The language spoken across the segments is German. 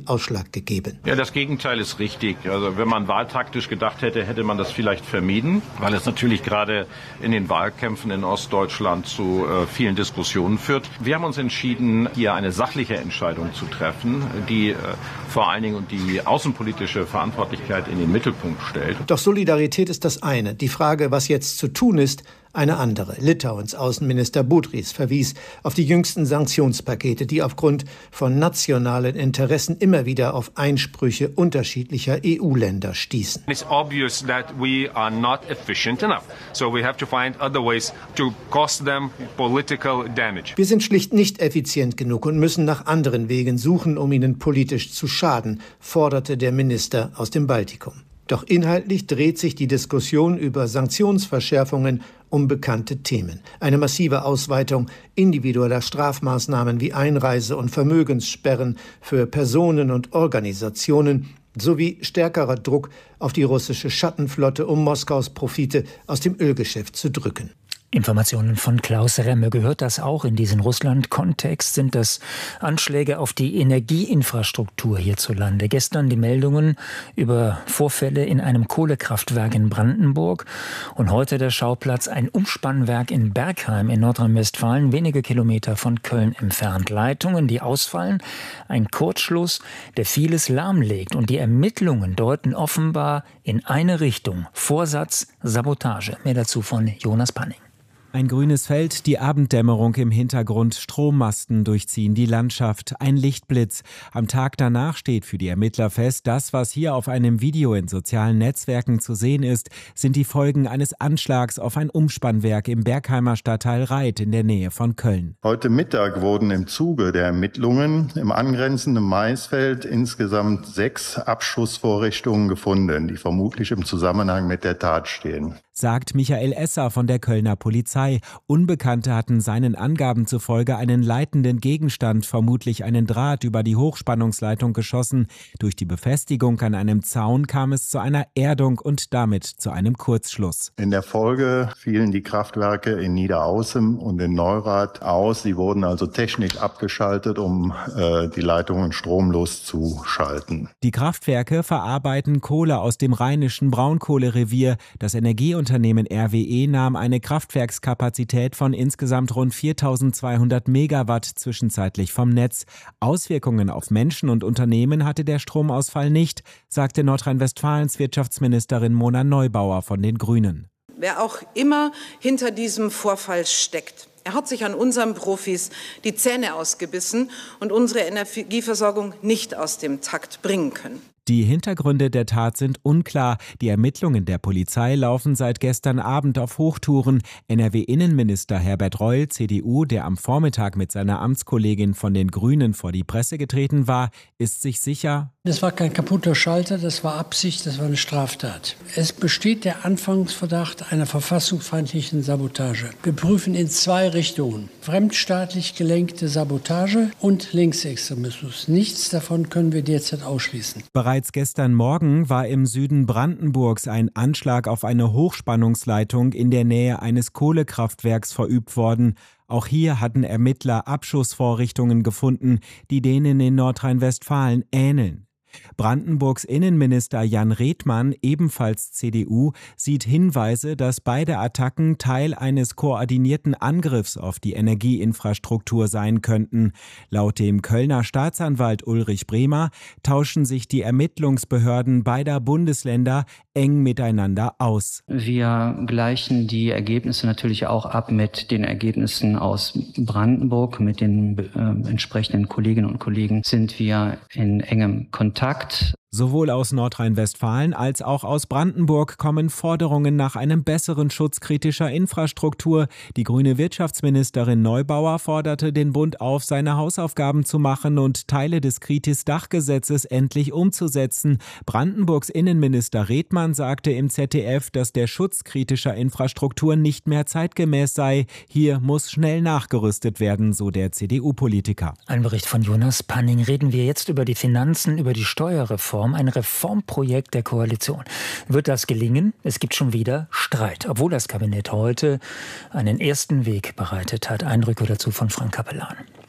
Ausschlag gegeben. Ja, das Gegenteil ist richtig. Also wenn man wahltaktisch gedacht hätte, hätte man das vielleicht vermieden, weil es natürlich gerade in den Wahlkämpfen in Ostdeutschland zu vielen Diskussionen führt. Wir haben uns entschieden, hier eine sachliche Entscheidung zu treffen, die vor allen Dingen die außenpolitische Verantwortlichkeit in den Mittelpunkt stellt. Doch Solidarität ist das eine. Die Frage, was jetzt zu tun ist, eine andere. Litauens Außenminister Budrys verwies auf die jüngsten Sanktionspakete, die aufgrund von nationalen Interessen immer wieder auf Einsprüche unterschiedlicher EU-Länder stießen. It's obvious that we are not efficient enough. So we have to find other ways to cost them political damage. Wir sind schlicht nicht effizient genug und müssen nach anderen Wegen suchen, um ihnen politisch zu schaden, forderte der Minister aus dem Baltikum. Doch inhaltlich dreht sich die Diskussion über Sanktionsverschärfungen um bekannte Themen. Eine massive Ausweitung individueller Strafmaßnahmen wie Einreise- und Vermögenssperren für Personen und Organisationen sowie stärkerer Druck auf die russische Schattenflotte, um Moskaus Profite aus dem Ölgeschäft zu drücken. Informationen von Klaus Remme. Gehört das auch in diesen Russland-Kontext? Sind das Anschläge auf die Energieinfrastruktur hierzulande? Gestern die Meldungen über Vorfälle in einem Kohlekraftwerk in Brandenburg und heute der Schauplatz, ein Umspannwerk in Bergheim in Nordrhein-Westfalen, wenige Kilometer von Köln entfernt. Leitungen, die ausfallen, ein Kurzschluss, der vieles lahmlegt, und die Ermittlungen deuten offenbar in eine Richtung: Vorsatz, Sabotage. Mehr dazu von Jonas Panning. Ein grünes Feld, die Abenddämmerung im Hintergrund, Strommasten durchziehen die Landschaft, ein Lichtblitz. Am Tag danach steht für die Ermittler fest, das, was hier auf einem Video in sozialen Netzwerken zu sehen ist, sind die Folgen eines Anschlags auf ein Umspannwerk im Bergheimer Stadtteil Reit in der Nähe von Köln. Heute Mittag wurden im Zuge der Ermittlungen im angrenzenden Maisfeld insgesamt 6 Abschussvorrichtungen gefunden, die vermutlich im Zusammenhang mit der Tat stehen, sagt Michael Esser von der Kölner Polizei. Unbekannte hatten seinen Angaben zufolge einen leitenden Gegenstand, vermutlich einen Draht, über die Hochspannungsleitung geschossen. Durch die Befestigung an einem Zaun kam es zu einer Erdung und damit zu einem Kurzschluss. In der Folge fielen die Kraftwerke in Niederaußem und in Neurath aus. Sie wurden also technisch abgeschaltet, um die Leitungen stromlos zu schalten. Die Kraftwerke verarbeiten Kohle aus dem rheinischen Braunkohlerevier. Das Energieunternehmen RWE nahm eine Kraftwerkskapazität von insgesamt rund 4.200 Megawatt zwischenzeitlich vom Netz. Auswirkungen auf Menschen und Unternehmen hatte der Stromausfall nicht, sagte Nordrhein-Westfalens Wirtschaftsministerin Mona Neubauer von den Grünen. Wer auch immer hinter diesem Vorfall steckt, er hat sich an unseren Profis die Zähne ausgebissen und unsere Energieversorgung nicht aus dem Takt bringen können. Die Hintergründe der Tat sind unklar. Die Ermittlungen der Polizei laufen seit gestern Abend auf Hochtouren. NRW-Innenminister Herbert Reul, CDU, der am Vormittag mit seiner Amtskollegin von den Grünen vor die Presse getreten war, ist sich sicher: Das war kein kaputter Schalter, das war Absicht, das war eine Straftat. Es besteht der Anfangsverdacht einer verfassungsfeindlichen Sabotage. Wir prüfen in 2 Richtungen: fremdstaatlich gelenkte Sabotage und Linksextremismus. Nichts davon können wir derzeit ausschließen. Bereits gestern Morgen war im Süden Brandenburgs ein Anschlag auf eine Hochspannungsleitung in der Nähe eines Kohlekraftwerks verübt worden. Auch hier hatten Ermittler Abschussvorrichtungen gefunden, die denen in Nordrhein-Westfalen ähneln. Brandenburgs Innenminister Jan Redmann, ebenfalls CDU, sieht Hinweise, dass beide Attacken Teil eines koordinierten Angriffs auf die Energieinfrastruktur sein könnten. Laut dem Kölner Staatsanwalt Ulrich Bremer tauschen sich die Ermittlungsbehörden beider Bundesländer eng miteinander aus. Wir gleichen die Ergebnisse natürlich auch ab mit den Ergebnissen aus Brandenburg. Mit den entsprechenden Kolleginnen und Kollegen sind wir in engem Kontakt. Sowohl aus Nordrhein-Westfalen als auch aus Brandenburg kommen Forderungen nach einem besseren Schutz kritischer Infrastruktur. Die grüne Wirtschaftsministerin Neubauer forderte den Bund auf, seine Hausaufgaben zu machen und Teile des Kritis-Dach-Gesetzes endlich umzusetzen. Brandenburgs Innenminister Redmann sagte im ZDF, dass der Schutz kritischer Infrastruktur nicht mehr zeitgemäß sei. Hier muss schnell nachgerüstet werden, so der CDU-Politiker. Ein Bericht von Jonas Panning. Reden wir jetzt über die Finanzen, über die Steuerreform. Ein Reformprojekt der Koalition. Wird das gelingen? Es gibt schon wieder Streit, obwohl das Kabinett heute einen ersten Weg bereitet hat. Eindrücke dazu von Frank Kapellan.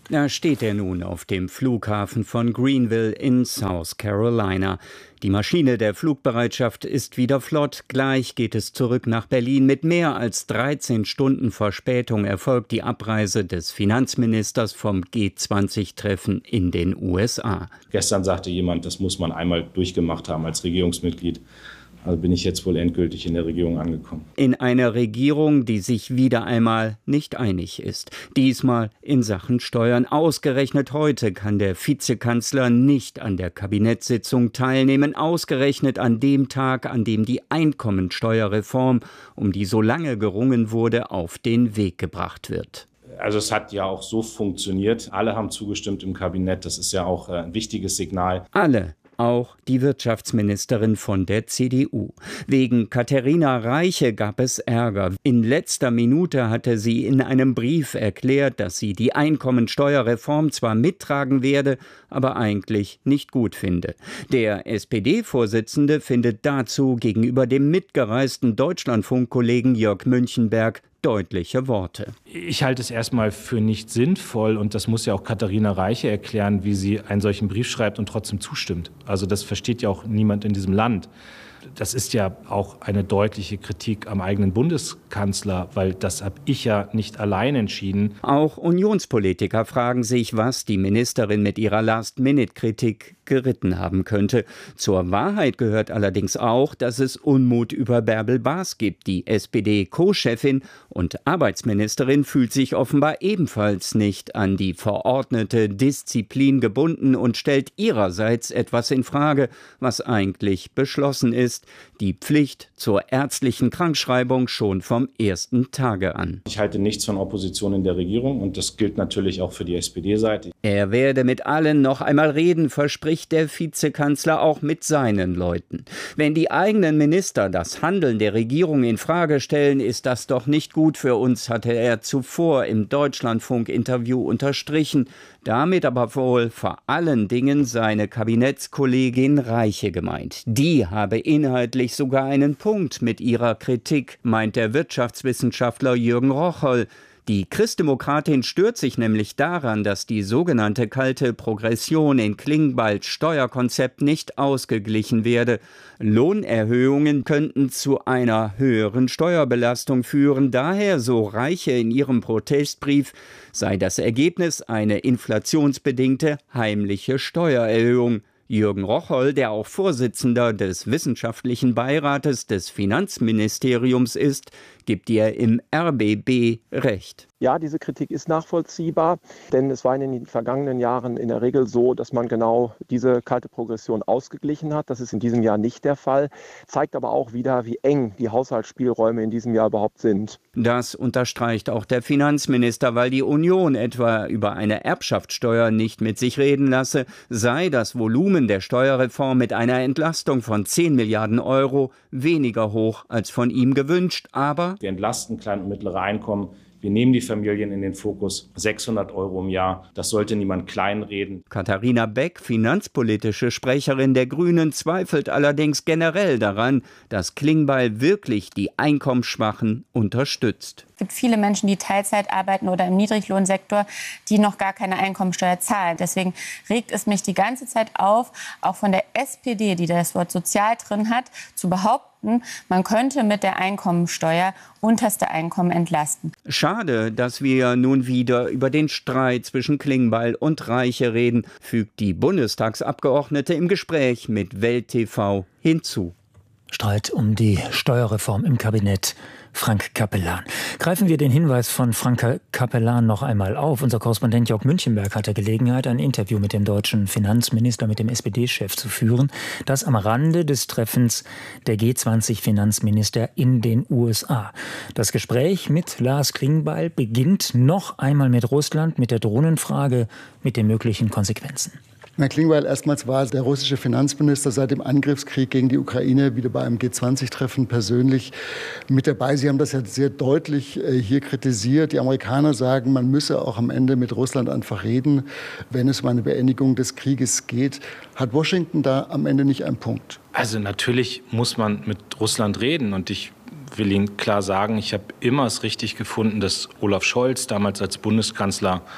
Da steht er nun auf dem Flughafen von Greenville in South Carolina. Die Maschine der Flugbereitschaft ist wieder flott. Gleich geht es zurück nach Berlin. Mit mehr als 13 Stunden Verspätung erfolgt die Abreise des Finanzministers vom G20-Treffen in den USA. Gestern sagte jemand, das muss man einmal durchgemacht haben als Regierungsmitglied. Also bin ich jetzt wohl endgültig in der Regierung angekommen. In einer Regierung, die sich wieder einmal nicht einig ist. Diesmal in Sachen Steuern. Ausgerechnet heute kann der Vizekanzler nicht an der Kabinettssitzung teilnehmen. Ausgerechnet an dem Tag, an dem die Einkommensteuerreform, um die so lange gerungen wurde, auf den Weg gebracht wird. Also es hat ja auch so funktioniert. Alle haben zugestimmt im Kabinett. Das ist ja auch ein wichtiges Signal. Alle. Auch die Wirtschaftsministerin von der CDU. Wegen Katharina Reiche gab es Ärger. In letzter Minute hatte sie in einem Brief erklärt, dass sie die Einkommensteuerreform zwar mittragen werde, aber eigentlich nicht gut finde. Der SPD-Vorsitzende findet dazu gegenüber dem mitgereisten Deutschlandfunk-Kollegen Jörg Münchenberg deutliche Worte. Ich halte es erstmal für nicht sinnvoll, und das muss ja auch Katharina Reiche erklären, wie sie einen solchen Brief schreibt und trotzdem zustimmt. Also das versteht ja auch niemand in diesem Land. Das ist ja auch eine deutliche Kritik am eigenen Bundeskanzler, weil das habe ich ja nicht allein entschieden. Auch Unionspolitiker fragen sich, was die Ministerin mit ihrer Last-Minute-Kritik geritten haben könnte. Zur Wahrheit gehört allerdings auch, dass es Unmut über Bärbel Baas gibt. Die SPD-Co-Chefin und Arbeitsministerin fühlt sich offenbar ebenfalls nicht an die verordnete Disziplin gebunden und stellt ihrerseits etwas in Frage, was eigentlich beschlossen ist: die Pflicht zur ärztlichen Krankschreibung schon vom ersten Tage an. Ich halte nichts von Opposition in der Regierung, und das gilt natürlich auch für die SPD-Seite. Er werde mit allen noch einmal reden, verspricht der Vizekanzler auch mit seinen Leuten. Wenn die eigenen Minister das Handeln der Regierung in Frage stellen, ist das doch nicht gut für uns, hatte er zuvor im Deutschlandfunk-Interview unterstrichen. Damit aber wohl vor allen Dingen seine Kabinettskollegin Reiche gemeint. Die habe inhaltlich sogar einen Punkt mit ihrer Kritik, meint der Wirtschaftswissenschaftler Jürgen Rocholl. Die Christdemokratin stört sich nämlich daran, dass die sogenannte kalte Progression in Klingbeils Steuerkonzept nicht ausgeglichen werde. Lohnerhöhungen könnten zu einer höheren Steuerbelastung führen. Daher, so Reiche in ihrem Protestbrief, sei das Ergebnis eine inflationsbedingte heimliche Steuererhöhung. Jürgen Rocholl, der auch Vorsitzender des Wissenschaftlichen Beirates des Finanzministeriums ist, gibt ihr im RBB recht. Ja, diese Kritik ist nachvollziehbar, denn es war in den vergangenen Jahren in der Regel so, dass man genau diese kalte Progression ausgeglichen hat. Das ist in diesem Jahr nicht der Fall, zeigt aber auch wieder, wie eng die Haushaltsspielräume in diesem Jahr überhaupt sind. Das unterstreicht auch der Finanzminister, weil die Union etwa über eine Erbschaftssteuer nicht mit sich reden lasse, sei das Volumen der Steuerreform mit einer Entlastung von 10 Milliarden Euro weniger hoch als von ihm gewünscht, aber wir entlasten kleine und mittlere Einkommen. Wir nehmen die Familien in den Fokus. 600 Euro im Jahr, das sollte niemand kleinreden. Katharina Beck, finanzpolitische Sprecherin der Grünen, zweifelt allerdings generell daran, dass Klingbeil wirklich die Einkommensschwachen unterstützt. Es gibt viele Menschen, die Teilzeit arbeiten oder im Niedriglohnsektor, die noch gar keine Einkommensteuer zahlen. Deswegen regt es mich die ganze Zeit auf, auch von der SPD, die das Wort sozial drin hat, zu behaupten, man könnte mit der Einkommensteuer unterste Einkommen entlasten. Schade, dass wir nun wieder über den Streit zwischen Klingbeil und Reiche reden, fügt die Bundestagsabgeordnete im Gespräch mit Welt TV hinzu. Streit um die Steuerreform im Kabinett. Frank Capellan. Greifen wir den Hinweis von Frank Capellan noch einmal auf. Unser Korrespondent Jörg Münchenberg hatte Gelegenheit, ein Interview mit dem deutschen Finanzminister, mit dem SPD-Chef zu führen, das am Rande des Treffens der G20-Finanzminister in den USA. Das Gespräch mit Lars Klingbeil beginnt noch einmal mit Russland, mit der Drohnenfrage, mit den möglichen Konsequenzen. Herr Klingbeil, erstmals war der russische Finanzminister seit dem Angriffskrieg gegen die Ukraine wieder bei einem G20-Treffen persönlich mit dabei. Sie haben das ja sehr deutlich hier kritisiert. Die Amerikaner sagen, man müsse auch am Ende mit Russland einfach reden, wenn es um eine Beendigung des Krieges geht. Hat Washington da am Ende nicht einen Punkt? Also natürlich muss man mit Russland reden, und ich will Ihnen klar sagen, ich habe immer es richtig gefunden, dass Olaf Scholz damals als Bundeskanzler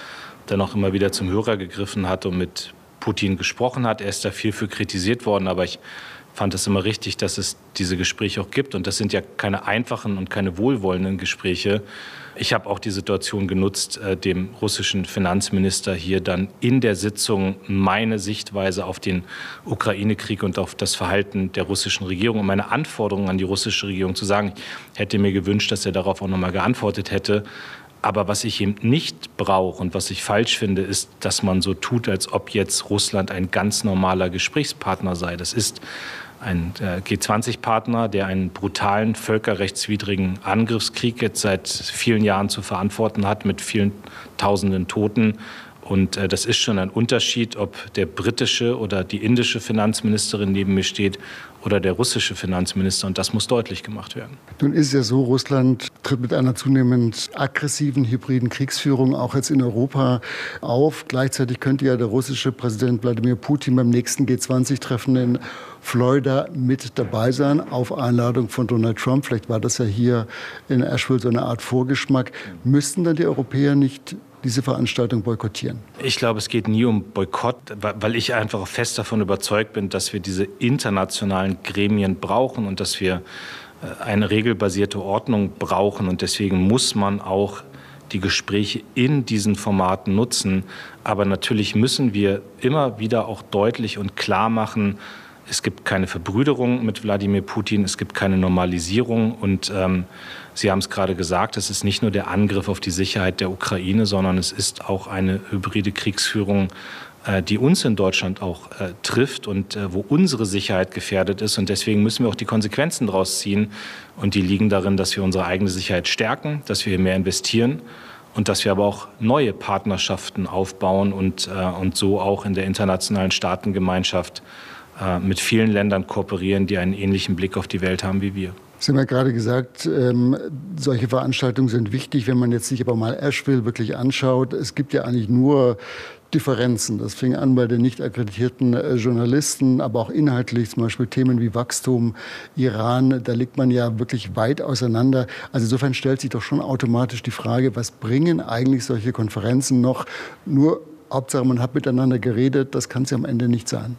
dann auch immer wieder zum Hörer gegriffen hat und mit Putin gesprochen hat. Er ist da viel für kritisiert worden, aber ich fand es immer richtig, dass es diese Gespräche auch gibt. Und das sind ja keine einfachen und keine wohlwollenden Gespräche. Ich habe auch die Situation genutzt, dem russischen Finanzminister hier dann in der Sitzung meine Sichtweise auf den Ukraine-Krieg und auf das Verhalten der russischen Regierung und meine Anforderungen an die russische Regierung zu sagen. Ich hätte mir gewünscht, dass er darauf auch noch mal geantwortet hätte. Aber was ich eben nicht brauche und was ich falsch finde, ist, dass man so tut, als ob jetzt Russland ein ganz normaler Gesprächspartner sei. Das ist ein G20-Partner, der einen brutalen, völkerrechtswidrigen Angriffskrieg jetzt seit vielen Jahren zu verantworten hat, mit vielen Tausenden Toten. Und das ist schon ein Unterschied, ob der britische oder die indische Finanzministerin neben mir steht oder der russische Finanzminister. Und das muss deutlich gemacht werden. Nun ist es ja so, Russland tritt mit einer zunehmend aggressiven, hybriden Kriegsführung auch jetzt in Europa auf. Gleichzeitig könnte ja der russische Präsident Wladimir Putin beim nächsten G20-Treffen in Florida mit dabei sein, auf Einladung von Donald Trump. Vielleicht war das ja hier in Asheville so eine Art Vorgeschmack. Müssten dann die Europäer nicht diese Veranstaltung boykottieren? Ich glaube, es geht nie um Boykott, weil ich einfach fest davon überzeugt bin, dass wir diese internationalen Gremien brauchen und dass wir eine regelbasierte Ordnung brauchen. Und deswegen muss man auch die Gespräche in diesen Formaten nutzen. Aber natürlich müssen wir immer wieder auch deutlich und klar machen, es gibt keine Verbrüderung mit Wladimir Putin, es gibt keine Normalisierung. Und Sie haben es gerade gesagt, es ist nicht nur der Angriff auf die Sicherheit der Ukraine, sondern es ist auch eine hybride Kriegsführung, die uns in Deutschland auch trifft und wo unsere Sicherheit gefährdet ist. Und deswegen müssen wir auch die Konsequenzen daraus ziehen. Und die liegen darin, dass wir unsere eigene Sicherheit stärken, dass wir hier mehr investieren und dass wir aber auch neue Partnerschaften aufbauen und so auch in der internationalen Staatengemeinschaft mit vielen Ländern kooperieren, die einen ähnlichen Blick auf die Welt haben wie wir. Sie haben ja gerade gesagt, solche Veranstaltungen sind wichtig, wenn man jetzt sich aber mal Asheville wirklich anschaut. Es gibt ja eigentlich nur Differenzen. Das fing an bei den nicht akkreditierten Journalisten, aber auch inhaltlich, zum Beispiel Themen wie Wachstum, Iran, da liegt man ja wirklich weit auseinander. Also insofern stellt sich doch schon automatisch die Frage, was bringen eigentlich solche Konferenzen noch? Nur Hauptsache, man hat miteinander geredet, das kann es ja am Ende nicht sein.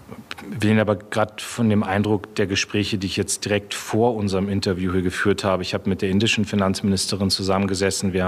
Ich will Ihnen aber gerade von dem Eindruck der Gespräche, die ich jetzt direkt vor unserem Interview hier geführt habe. Ich habe mit der indischen Finanzministerin zusammengesessen. Ich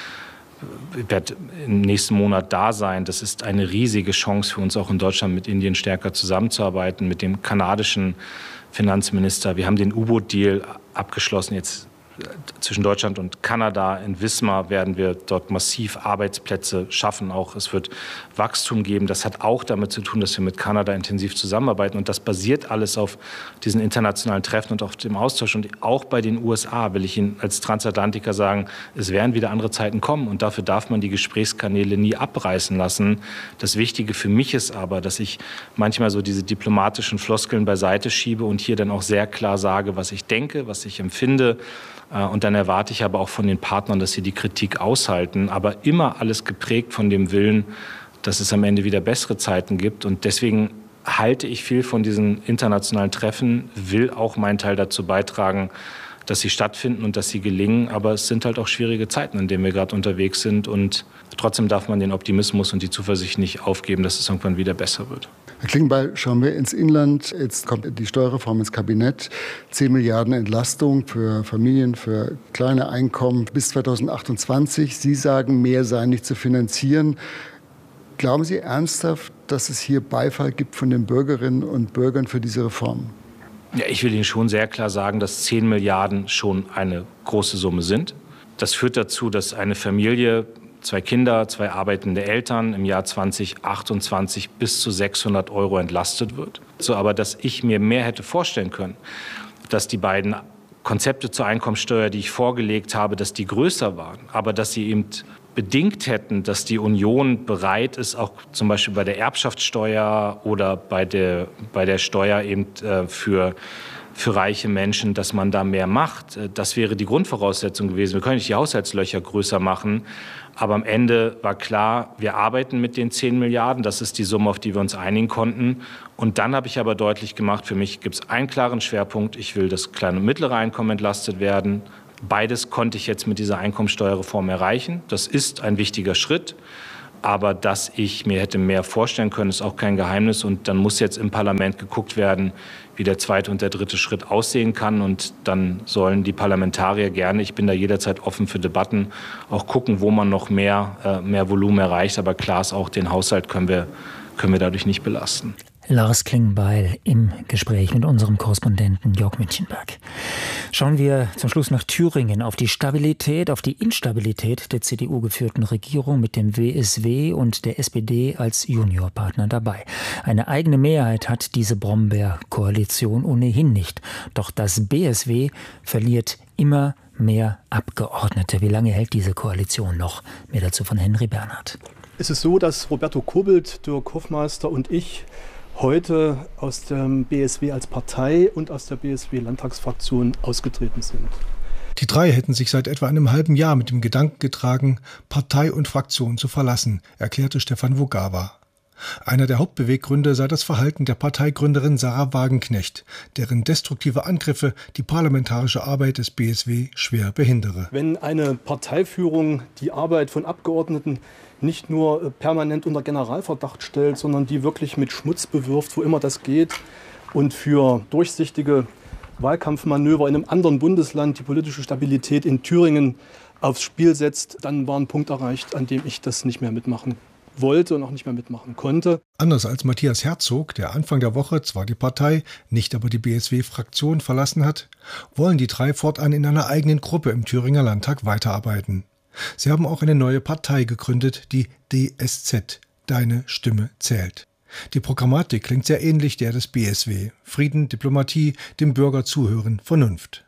werde im nächsten Monat da sein. Das ist eine riesige Chance für uns, auch in Deutschland mit Indien stärker zusammenzuarbeiten, mit dem kanadischen Finanzminister. Wir haben den U-Boot-Deal abgeschlossen jetzt zwischen Deutschland und Kanada. In Wismar werden wir dort massiv Arbeitsplätze schaffen. Auch es wird Wachstum geben. Das hat auch damit zu tun, dass wir mit Kanada intensiv zusammenarbeiten. Und das basiert alles auf diesen internationalen Treffen und auf dem Austausch. Und auch bei den USA will ich Ihnen als Transatlantiker sagen, es werden wieder andere Zeiten kommen. Und dafür darf man die Gesprächskanäle nie abreißen lassen. Das Wichtige für mich ist aber, dass ich manchmal so diese diplomatischen Floskeln beiseite schiebe und hier dann auch sehr klar sage, was ich denke, was ich empfinde. Und dann erwarte ich aber auch von den Partnern, dass sie die Kritik aushalten, aber immer alles geprägt von dem Willen, dass es am Ende wieder bessere Zeiten gibt. Und deswegen halte ich viel von diesen internationalen Treffen, will auch meinen Teil dazu beitragen, dass sie stattfinden und dass sie gelingen. Aber es sind halt auch schwierige Zeiten, in denen wir gerade unterwegs sind. Und trotzdem darf man den Optimismus und die Zuversicht nicht aufgeben, dass es irgendwann wieder besser wird. Herr Klingbeil, schauen wir ins Inland. Jetzt kommt die Steuerreform ins Kabinett. 10 Milliarden Entlastung für Familien, für kleine Einkommen bis 2028. Sie sagen, mehr sei nicht zu finanzieren. Glauben Sie ernsthaft, dass es hier Beifall gibt von den Bürgerinnen und Bürgern für diese Reform? Ja, ich will Ihnen schon sehr klar sagen, dass 10 Milliarden schon eine große Summe sind. Das führt dazu, dass eine Familie, 2 Kinder, 2 arbeitende Eltern im Jahr 2028 bis zu 600 € entlastet wird. So, aber dass ich mir mehr hätte vorstellen können, dass die beiden Konzepte zur Einkommensteuer, die ich vorgelegt habe, dass die größer waren, aber dass sie eben bedingt hätten, dass die Union bereit ist, auch zum Beispiel bei der Erbschaftssteuer oder bei der Steuer eben für reiche Menschen, dass man da mehr macht. Das wäre die Grundvoraussetzung gewesen. Wir können nicht die Haushaltslöcher größer machen, aber am Ende war klar, wir arbeiten mit den 10 Milliarden. Das ist die Summe, auf die wir uns einigen konnten. Und dann habe ich aber deutlich gemacht, für mich gibt es einen klaren Schwerpunkt. Ich will, dass kleine und mittlere Einkommen entlastet werden. Beides konnte ich jetzt mit dieser Einkommensteuerreform erreichen. Das ist ein wichtiger Schritt. Aber dass ich mir hätte mehr vorstellen können, ist auch kein Geheimnis. Und dann muss jetzt im Parlament geguckt werden, wie der zweite und der dritte Schritt aussehen kann. Und dann sollen die Parlamentarier gerne, ich bin da jederzeit offen für Debatten, auch gucken, wo man noch mehr Volumen erreicht. Aber klar ist auch, den Haushalt können wir dadurch nicht belasten. Lars Klingbeil im Gespräch mit unserem Korrespondenten Jörg Münchenberg. Schauen wir zum Schluss nach Thüringen auf die Stabilität, auf die Instabilität der CDU-geführten Regierung mit dem WSW und der SPD als Juniorpartner dabei. Eine eigene Mehrheit hat diese Brombeer-Koalition ohnehin nicht. Doch das BSW verliert immer mehr Abgeordnete. Wie lange hält diese Koalition noch? Mehr dazu von Henry Bernhard. Es ist so, dass Roberto Kobelt, Dirk Hofmeister und ich heute aus dem BSW als Partei und aus der BSW-Landtagsfraktion ausgetreten sind. Die drei hätten sich seit etwa einem halben Jahr mit dem Gedanken getragen, Partei und Fraktion zu verlassen, erklärte Stefan Wogawa. Einer der Hauptbeweggründe sei das Verhalten der Parteigründerin Sarah Wagenknecht, deren destruktive Angriffe die parlamentarische Arbeit des BSW schwer behindere. Wenn eine Parteiführung die Arbeit von Abgeordneten nicht nur permanent unter Generalverdacht stellt, sondern die wirklich mit Schmutz bewirft, wo immer das geht, und für durchsichtige Wahlkampfmanöver in einem anderen Bundesland die politische Stabilität in Thüringen aufs Spiel setzt, dann war ein Punkt erreicht, an dem ich das nicht mehr mitmachen wollte und auch nicht mehr mitmachen konnte. Anders als Matthias Herzog, der Anfang der Woche zwar die Partei, nicht aber die BSW-Fraktion verlassen hat, wollen die drei fortan in einer eigenen Gruppe im Thüringer Landtag weiterarbeiten. Sie haben auch eine neue Partei gegründet, die DSZ, Deine Stimme zählt. Die Programmatik klingt sehr ähnlich der des BSW. Frieden, Diplomatie, dem Bürger zuhören, Vernunft.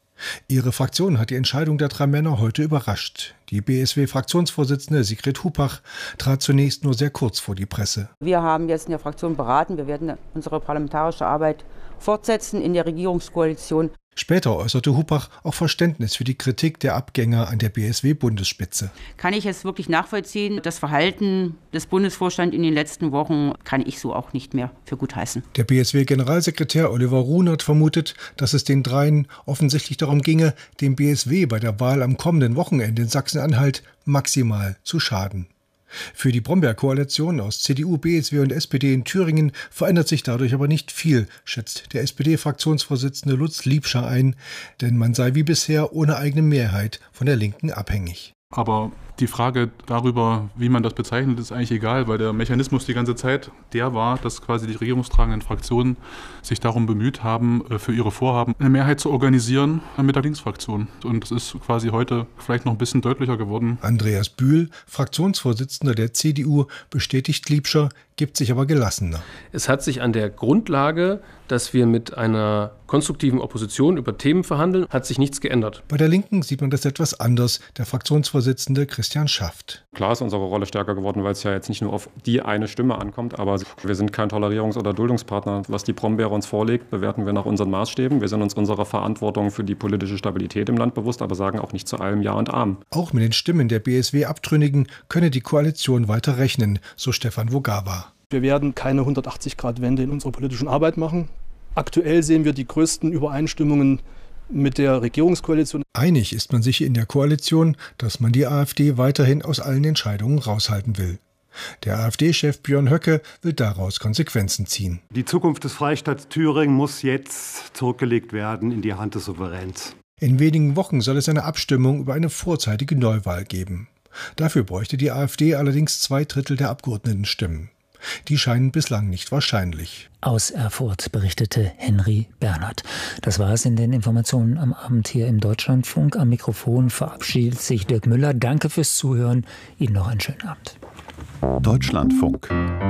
Ihre Fraktion hat die Entscheidung der drei Männer heute überrascht. Die BSW-Fraktionsvorsitzende Sigrid Hupach trat zunächst nur sehr kurz vor die Presse. Wir haben jetzt in der Fraktion beraten. Wir werden unsere parlamentarische Arbeit fortsetzen in der Regierungskoalition. Später äußerte Hupach auch Verständnis für die Kritik der Abgänger an der BSW-Bundesspitze. Kann ich es wirklich nachvollziehen? Das Verhalten des Bundesvorstands in den letzten Wochen kann ich so auch nicht mehr für gut heißen. Der BSW-Generalsekretär Oliver Runert vermutet, dass es den dreien offensichtlich darum ginge, dem BSW bei der Wahl am kommenden Wochenende in Sachsen-Anhalt maximal zu schaden. Für die Brombeer-Koalition aus CDU, BSW und SPD in Thüringen verändert sich dadurch aber nicht viel, schätzt der SPD-Fraktionsvorsitzende Lutz Liebscher ein, denn man sei wie bisher ohne eigene Mehrheit von der Linken abhängig. Aber die Frage darüber, wie man das bezeichnet, ist eigentlich egal, weil der Mechanismus die ganze Zeit der war, dass quasi die regierungstragenden Fraktionen sich darum bemüht haben, für ihre Vorhaben eine Mehrheit zu organisieren mit der Linksfraktion. Und das ist quasi heute vielleicht noch ein bisschen deutlicher geworden. Andreas Bühl, Fraktionsvorsitzender der CDU, bestätigt Liebscher, gibt sich aber gelassener. Es hat sich an der Grundlage, dass wir mit einer konstruktiven Opposition über Themen verhandeln, hat sich nichts geändert. Bei der Linken sieht man das etwas anders, der Fraktionsvorsitzende Christian Schaft. Klar ist unsere Rolle stärker geworden, weil es ja jetzt nicht nur auf die eine Stimme ankommt, aber wir sind kein Tolerierungs- oder Duldungspartner. Was die Brombeere uns vorlegt, bewerten wir nach unseren Maßstäben. Wir sind uns unserer Verantwortung für die politische Stabilität im Land bewusst, aber sagen auch nicht zu allem Ja und Amen. Auch mit den Stimmen der BSW-Abtrünnigen könne die Koalition weiter rechnen, so Stefan Wogawa. Wir werden keine 180-Grad-Wende in unserer politischen Arbeit machen. Aktuell sehen wir die größten Übereinstimmungen mit der Regierungskoalition. Einig ist man sich in der Koalition, dass man die AfD weiterhin aus allen Entscheidungen raushalten will. Der AfD-Chef Björn Höcke will daraus Konsequenzen ziehen. Die Zukunft des Freistaats Thüringen muss jetzt zurückgelegt werden in die Hand des Souveräns. In wenigen Wochen soll es eine Abstimmung über eine vorzeitige Neuwahl geben. Dafür bräuchte die AfD allerdings 2/3 der Abgeordnetenstimmen. Die scheinen bislang nicht wahrscheinlich. Aus Erfurt berichtete Henry Bernhard. Das war es in den Informationen am Abend hier im Deutschlandfunk. Am Mikrofon verabschiedet sich Dirk Müller. Danke fürs Zuhören. Ihnen noch einen schönen Abend. Deutschlandfunk.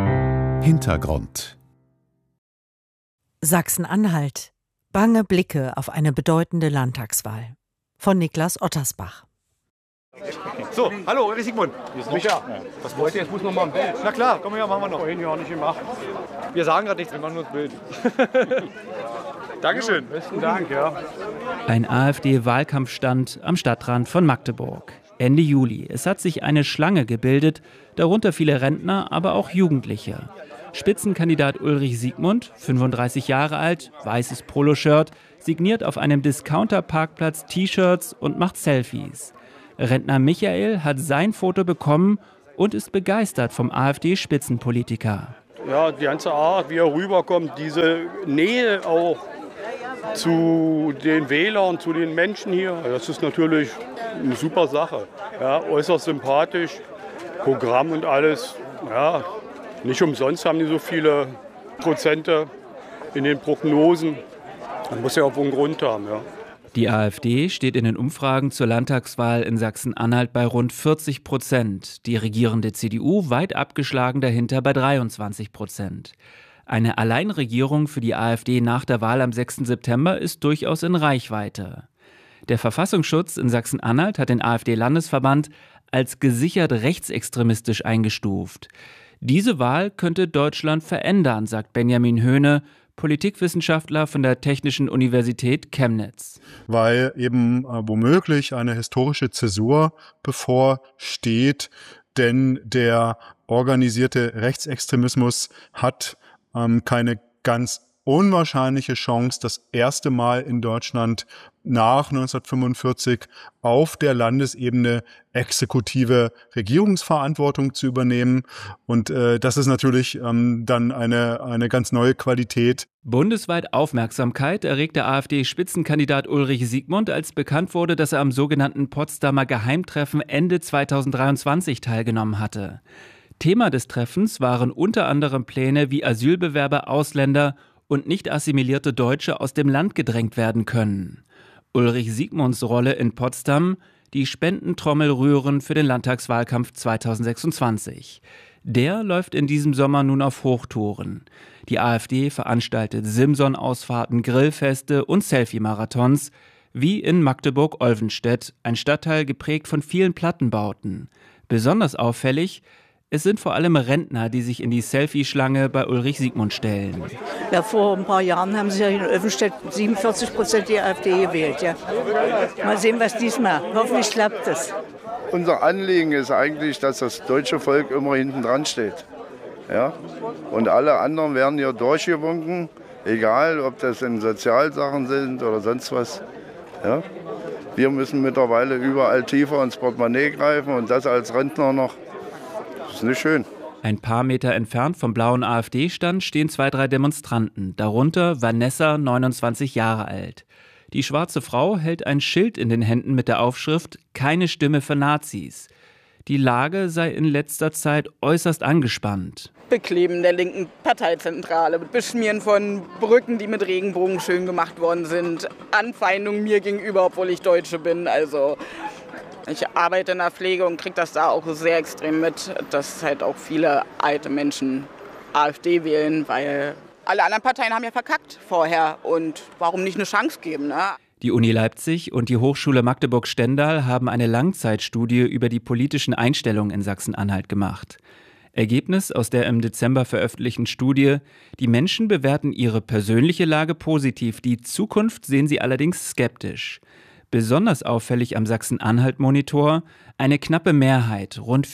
Hintergrund. Sachsen-Anhalt. Bange Blicke auf eine bedeutende Landtagswahl. Von Niklas Ottersbach. So, hallo, René Sigmund. Hier ist Micha. Was wollt ihr? Jetzt muss noch mal ein Bild. Na klar, komm her, machen wir noch. Vorhin ja nicht gemacht. Wir sagen gerade nichts, wir machen nur das Bild. Dankeschön. Besten Dank, ja. Ein AfD-Wahlkampfstand am Stadtrand von Magdeburg. Ende Juli. Es hat sich eine Schlange gebildet, darunter viele Rentner, aber auch Jugendliche. Spitzenkandidat Ulrich Siegmund, 35 Jahre alt, weißes Poloshirt, signiert auf einem Discounter-Parkplatz T-Shirts und macht Selfies. Rentner Michael hat sein Foto bekommen und ist begeistert vom AfD-Spitzenpolitiker. Ja, die ganze Art, wie er rüberkommt, diese Nähe auch zu den Wählern, zu den Menschen hier, das ist natürlich eine super Sache. Ja, äußerst sympathisch, Programm und alles. Ja, nicht umsonst haben die so viele Prozente in den Prognosen. Das muss ja auch einen Grund haben. Ja. Die AfD steht in den Umfragen zur Landtagswahl in Sachsen-Anhalt bei rund 40%. Die regierende CDU weit abgeschlagen dahinter bei 23%. Eine Alleinregierung für die AfD nach der Wahl am 6. September ist durchaus in Reichweite. Der Verfassungsschutz in Sachsen-Anhalt hat den AfD-Landesverband als gesichert rechtsextremistisch eingestuft. Diese Wahl könnte Deutschland verändern, sagt Benjamin Höhne, Politikwissenschaftler von der Technischen Universität Chemnitz. Weil eben womöglich eine historische Zäsur bevorsteht, denn der organisierte Rechtsextremismus hat keine ganz unwahrscheinliche Chance, das erste Mal in Deutschland nach 1945 auf der Landesebene exekutive Regierungsverantwortung zu übernehmen. Und das ist natürlich dann eine ganz neue Qualität. Bundesweit Aufmerksamkeit erregt der AfD-Spitzenkandidat Ulrich Siegmund, als bekannt wurde, dass er am sogenannten Potsdamer Geheimtreffen Ende 2023 teilgenommen hatte. Thema des Treffens waren unter anderem Pläne, wie Asylbewerber, Ausländer und nicht assimilierte Deutsche aus dem Land gedrängt werden können. Ulrich Siegmunds Rolle in Potsdam, die Spendentrommel rühren für den Landtagswahlkampf 2026. Der läuft in diesem Sommer nun auf Hochtouren. Die AfD veranstaltet Simson-Ausfahrten, Grillfeste und Selfie-Marathons, wie in Magdeburg-Olvenstedt, ein Stadtteil geprägt von vielen Plattenbauten. Besonders auffällig: es sind vor allem Rentner, die sich in die Selfie-Schlange bei Ulrich Siegmund stellen. Ja, vor ein paar Jahren haben sich ja in Olvenstedt 47% die AfD gewählt. Ja. Mal sehen, was diesmal. Hoffentlich klappt es. Unser Anliegen ist eigentlich, dass das deutsche Volk immer hinten dran steht. Ja? Und alle anderen werden hier durchgewunken, egal ob das in Sozialsachen sind oder sonst was. Ja? Wir müssen mittlerweile überall tiefer ins Portemonnaie greifen und das als Rentner noch. Das ist nicht schön. Ein paar Meter entfernt vom blauen AfD-Stand stehen 2, 3 Demonstranten, darunter Vanessa, 29 Jahre alt. Die schwarze Frau hält ein Schild in den Händen mit der Aufschrift »Keine Stimme für Nazis«. Die Lage sei in letzter Zeit äußerst angespannt. Bekleben der linken Parteizentrale, Beschmieren von Brücken, die mit Regenbogen schön gemacht worden sind, Anfeindungen mir gegenüber, obwohl ich Deutsche bin. Also ich arbeite in der Pflege und kriege das da auch sehr extrem mit, dass halt auch viele alte Menschen AfD wählen, weil alle anderen Parteien haben ja verkackt vorher und warum nicht eine Chance geben, ne? Die Uni Leipzig und die Hochschule Magdeburg-Stendal haben eine Langzeitstudie über die politischen Einstellungen in Sachsen-Anhalt gemacht. Ergebnis aus der im Dezember veröffentlichten Studie: Die Menschen bewerten ihre persönliche Lage positiv, die Zukunft sehen sie allerdings skeptisch. Besonders auffällig am Sachsen-Anhalt-Monitor: eine knappe Mehrheit, rund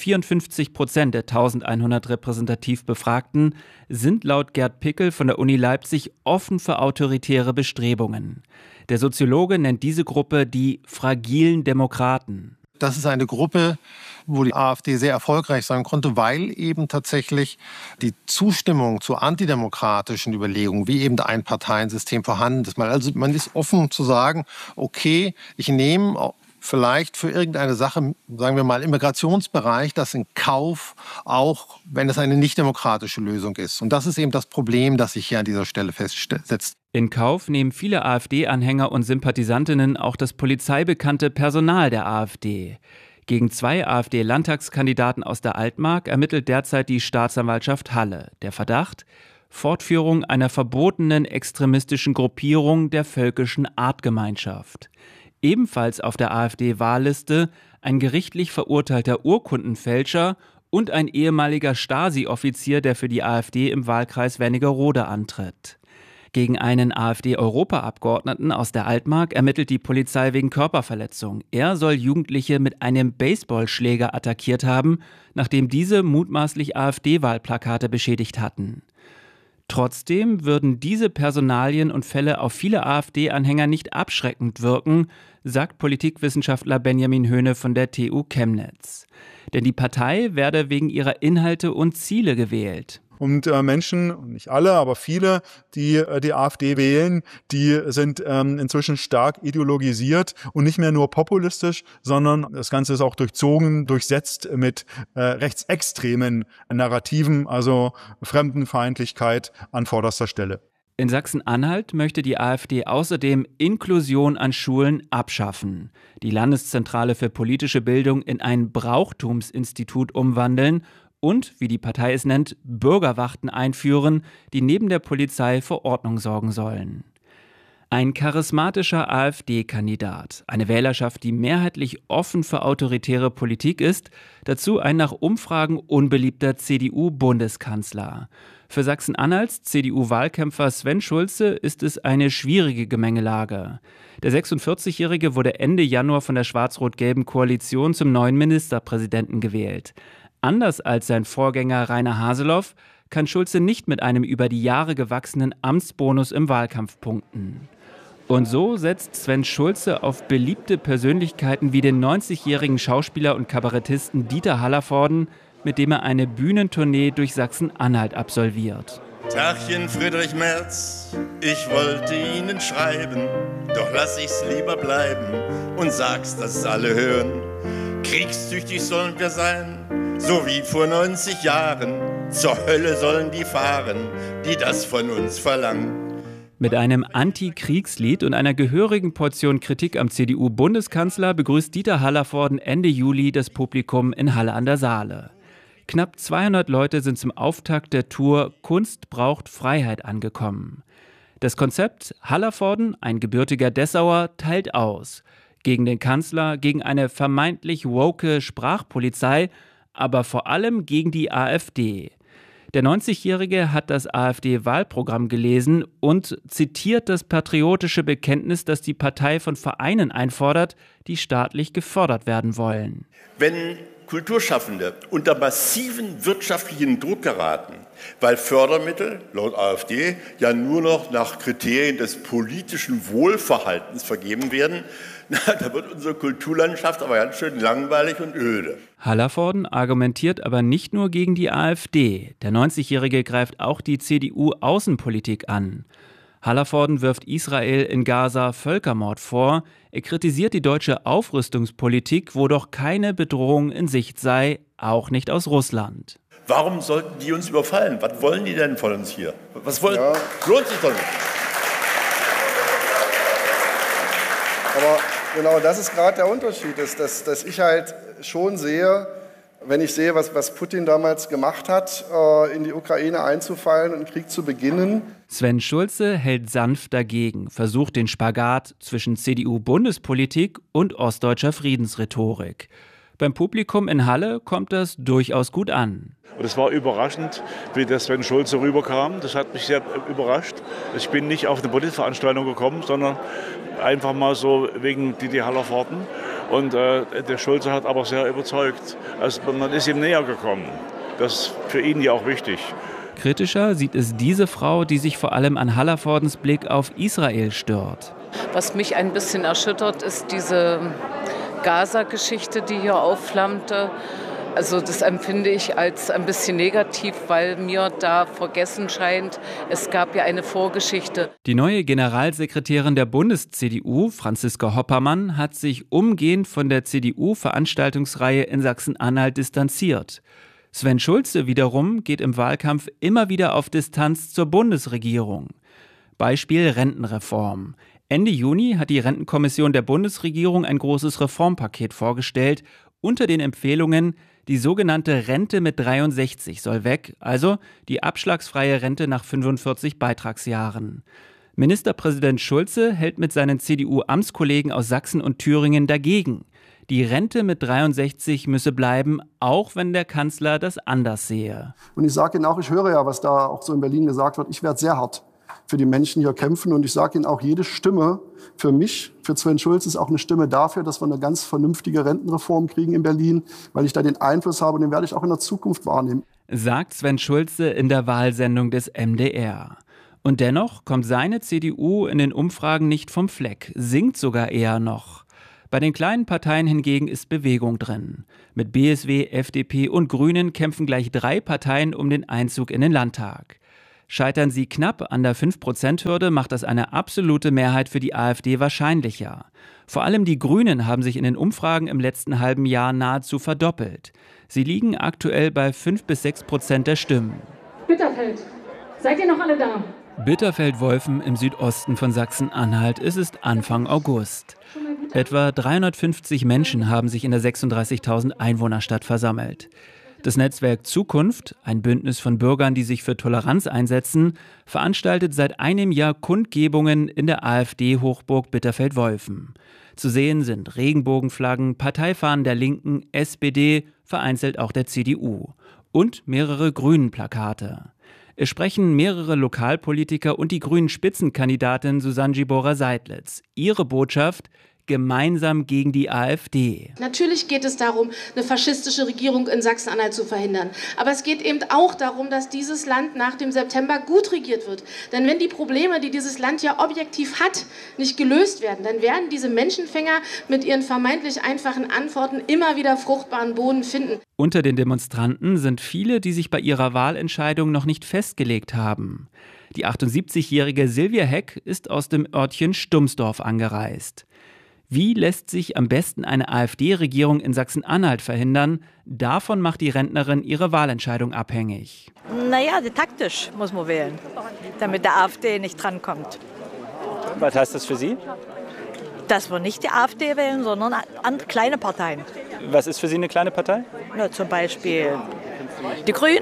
54% der 1100 repräsentativ Befragten, sind laut Gerd Pickel von der Uni Leipzig offen für autoritäre Bestrebungen. Der Soziologe nennt diese Gruppe die fragilen Demokraten. Das ist eine Gruppe, wo die AfD sehr erfolgreich sein konnte, weil eben tatsächlich die Zustimmung zu antidemokratischen Überlegungen, wie eben ein Parteiensystem vorhanden ist. Also man ist offen zu sagen, okay, ich nehme vielleicht für irgendeine Sache, sagen wir mal, im Migrationsbereich, das in Kauf, auch wenn es eine nicht-demokratische Lösung ist. Und das ist eben das Problem, das sich hier an dieser Stelle festsetzt. In Kauf nehmen viele AfD-Anhänger und Sympathisantinnen auch das polizeibekannte Personal der AfD. Gegen 2 AfD-Landtagskandidaten aus der Altmark ermittelt derzeit die Staatsanwaltschaft Halle. Der Verdacht: Fortführung einer verbotenen extremistischen Gruppierung der Völkischen Artgemeinschaft. Ebenfalls auf der AfD-Wahlliste ein gerichtlich verurteilter Urkundenfälscher und ein ehemaliger Stasi-Offizier, der für die AfD im Wahlkreis Wernigerode antritt. Gegen einen AfD-Europaabgeordneten aus der Altmark ermittelt die Polizei wegen Körperverletzung. Er soll Jugendliche mit einem Baseballschläger attackiert haben, nachdem diese mutmaßlich AfD-Wahlplakate beschädigt hatten. Trotzdem würden diese Personalien und Fälle auf viele AfD-Anhänger nicht abschreckend wirken, sagt Politikwissenschaftler Benjamin Höhne von der TU Chemnitz. Denn die Partei werde wegen ihrer Inhalte und Ziele gewählt. Und Menschen, nicht alle, aber viele, die die AfD wählen, die sind inzwischen stark ideologisiert und nicht mehr nur populistisch, sondern das Ganze ist auch durchsetzt mit rechtsextremen Narrativen, also Fremdenfeindlichkeit an vorderster Stelle. In Sachsen-Anhalt möchte die AfD außerdem Inklusion an Schulen abschaffen, die Landeszentrale für politische Bildung in ein Brauchtumsinstitut umwandeln und, wie die Partei es nennt, Bürgerwachten einführen, die neben der Polizei für Ordnung sorgen sollen. Ein charismatischer AfD-Kandidat, eine Wählerschaft, die mehrheitlich offen für autoritäre Politik ist, dazu ein nach Umfragen unbeliebter CDU-Bundeskanzler. Für Sachsen-Anhalts CDU-Wahlkämpfer Sven Schulze ist es eine schwierige Gemengelage. Der 46-Jährige wurde Ende Januar von der schwarz-rot-gelben Koalition zum neuen Ministerpräsidenten gewählt. Anders als sein Vorgänger Rainer Haseloff kann Schulze nicht mit einem über die Jahre gewachsenen Amtsbonus im Wahlkampf punkten. Und so setzt Sven Schulze auf beliebte Persönlichkeiten wie den 90-jährigen Schauspieler und Kabarettisten Dieter Hallervorden, mit dem er eine Bühnentournee durch Sachsen-Anhalt absolviert. Tachchen Friedrich Merz, ich wollte Ihnen schreiben, doch lass ich's lieber bleiben und sag's, dass es alle hören. Kriegstüchtig sollen wir sein, so wie vor 90 Jahren. Zur Hölle sollen die fahren, die das von uns verlangen. Mit einem Anti-Kriegslied und einer gehörigen Portion Kritik am CDU-Bundeskanzler begrüßt Dieter Hallervorden Ende Juli das Publikum in Halle an der Saale. Knapp 200 Leute sind zum Auftakt der Tour Kunst braucht Freiheit angekommen. Das Konzept Hallervorden, ein gebürtiger Dessauer, teilt aus. Gegen den Kanzler, gegen eine vermeintlich woke Sprachpolizei, aber vor allem gegen die AfD. Der 90-Jährige hat das AfD-Wahlprogramm gelesen und zitiert das patriotische Bekenntnis, das die Partei von Vereinen einfordert, die staatlich gefördert werden wollen. Wenn Kulturschaffende unter massiven wirtschaftlichen Druck geraten, weil Fördermittel laut AfD ja nur noch nach Kriterien des politischen Wohlverhaltens vergeben werden, da wird unsere Kulturlandschaft aber ganz schön langweilig und öde. Hallervorden argumentiert aber nicht nur gegen die AfD. Der 90-Jährige greift auch die CDU-Außenpolitik an. Hallervorden wirft Israel in Gaza Völkermord vor. Er kritisiert die deutsche Aufrüstungspolitik, wo doch keine Bedrohung in Sicht sei, auch nicht aus Russland. Warum sollten die uns überfallen? Was wollen die denn von uns hier? Was wollen? Ja. Lohnt sich doch nicht. Aber genau das ist gerade der Unterschied, dass ich halt schon sehe, wenn ich sehe, was Putin damals gemacht hat, in die Ukraine einzufallen und einen Krieg zu beginnen. Sven Schulze hält sanft dagegen, versucht den Spagat zwischen CDU-Bundespolitik und ostdeutscher Friedensrhetorik. Beim Publikum in Halle kommt das durchaus gut an. Und es war überraschend, wie der Sven Schulze rüberkam. Das hat mich sehr überrascht. Ich bin nicht auf eine Politveranstaltung gekommen, sondern einfach mal so wegen Dieter Hallervorden. Und der Schulze hat aber sehr überzeugt. Also man ist ihm näher gekommen. Das ist für ihn ja auch wichtig. Kritischer sieht es diese Frau, die sich vor allem an Hallervordens Blick auf Israel stört. Was mich ein bisschen erschüttert, ist diese Gaza-Geschichte, die hier aufflammte. Also das empfinde ich als ein bisschen negativ, weil mir da vergessen scheint, es gab ja eine Vorgeschichte. Die neue Generalsekretärin der Bundes-CDU, Franziska Hoppermann, hat sich umgehend von der CDU-Veranstaltungsreihe in Sachsen-Anhalt distanziert. Sven Schulze wiederum geht im Wahlkampf immer wieder auf Distanz zur Bundesregierung. Beispiel Rentenreform. Ende Juni hat die Rentenkommission der Bundesregierung ein großes Reformpaket vorgestellt. Unter den Empfehlungen: die sogenannte Rente mit 63 soll weg, also die abschlagsfreie Rente nach 45 Beitragsjahren. Ministerpräsident Schulze hält mit seinen CDU-Amtskollegen aus Sachsen und Thüringen dagegen. Die Rente mit 63 müsse bleiben, auch wenn der Kanzler das anders sehe. Und ich sage Ihnen auch, ich höre ja, was da auch so in Berlin gesagt wird, ich werde sehr hart. für die Menschen hier kämpfen. Und ich sage Ihnen auch, jede Stimme für mich, für Sven Schulze, ist auch eine Stimme dafür, dass wir eine ganz vernünftige Rentenreform kriegen in Berlin, weil ich da den Einfluss habe und den werde ich auch in der Zukunft wahrnehmen. Sagt Sven Schulze in der Wahlsendung des MDR. Und dennoch kommt seine CDU in den Umfragen nicht vom Fleck, sinkt sogar eher noch. Bei den kleinen Parteien hingegen ist Bewegung drin. Mit BSW, FDP und Grünen kämpfen gleich 3 Parteien um den Einzug in den Landtag. Scheitern sie knapp an der 5%-Hürde, macht das eine absolute Mehrheit für die AfD wahrscheinlicher. Vor allem die Grünen haben sich in den Umfragen im letzten halben Jahr nahezu verdoppelt. Sie liegen aktuell bei 5-6% der Stimmen. Bitterfeld, seid ihr noch alle da? Bitterfeld-Wolfen im Südosten von Sachsen-Anhalt. Es ist Anfang August. Etwa 350 Menschen haben sich in der 36.000 Einwohnerstadt versammelt. Das Netzwerk Zukunft, ein Bündnis von Bürgern, die sich für Toleranz einsetzen, veranstaltet seit einem Jahr Kundgebungen in der AfD-Hochburg Bitterfeld-Wolfen. Zu sehen sind Regenbogenflaggen, Parteifahnen der Linken, SPD, vereinzelt auch der CDU und mehrere Grünen-Plakate. Es sprechen mehrere Lokalpolitiker und die grünen Spitzenkandidatin Susanne Gibora-Seidlitz. Ihre Botschaft: gemeinsam gegen die AfD. Natürlich geht es darum, eine faschistische Regierung in Sachsen-Anhalt zu verhindern. Aber es geht eben auch darum, dass dieses Land nach dem September gut regiert wird. Denn wenn die Probleme, die dieses Land ja objektiv hat, nicht gelöst werden, dann werden diese Menschenfänger mit ihren vermeintlich einfachen Antworten immer wieder fruchtbaren Boden finden. Unter den Demonstranten sind viele, die sich bei ihrer Wahlentscheidung noch nicht festgelegt haben. Die 78-jährige Silvia Heck ist aus dem Örtchen Stumsdorf angereist. Wie lässt sich am besten eine AfD-Regierung in Sachsen-Anhalt verhindern? Davon macht die Rentnerin ihre Wahlentscheidung abhängig. Naja, taktisch muss man wählen, damit der AfD nicht drankommt. Was heißt das für Sie? Dass wir nicht die AfD wählen, sondern kleine Parteien. Was ist für Sie eine kleine Partei? Na, zum Beispiel die Grünen.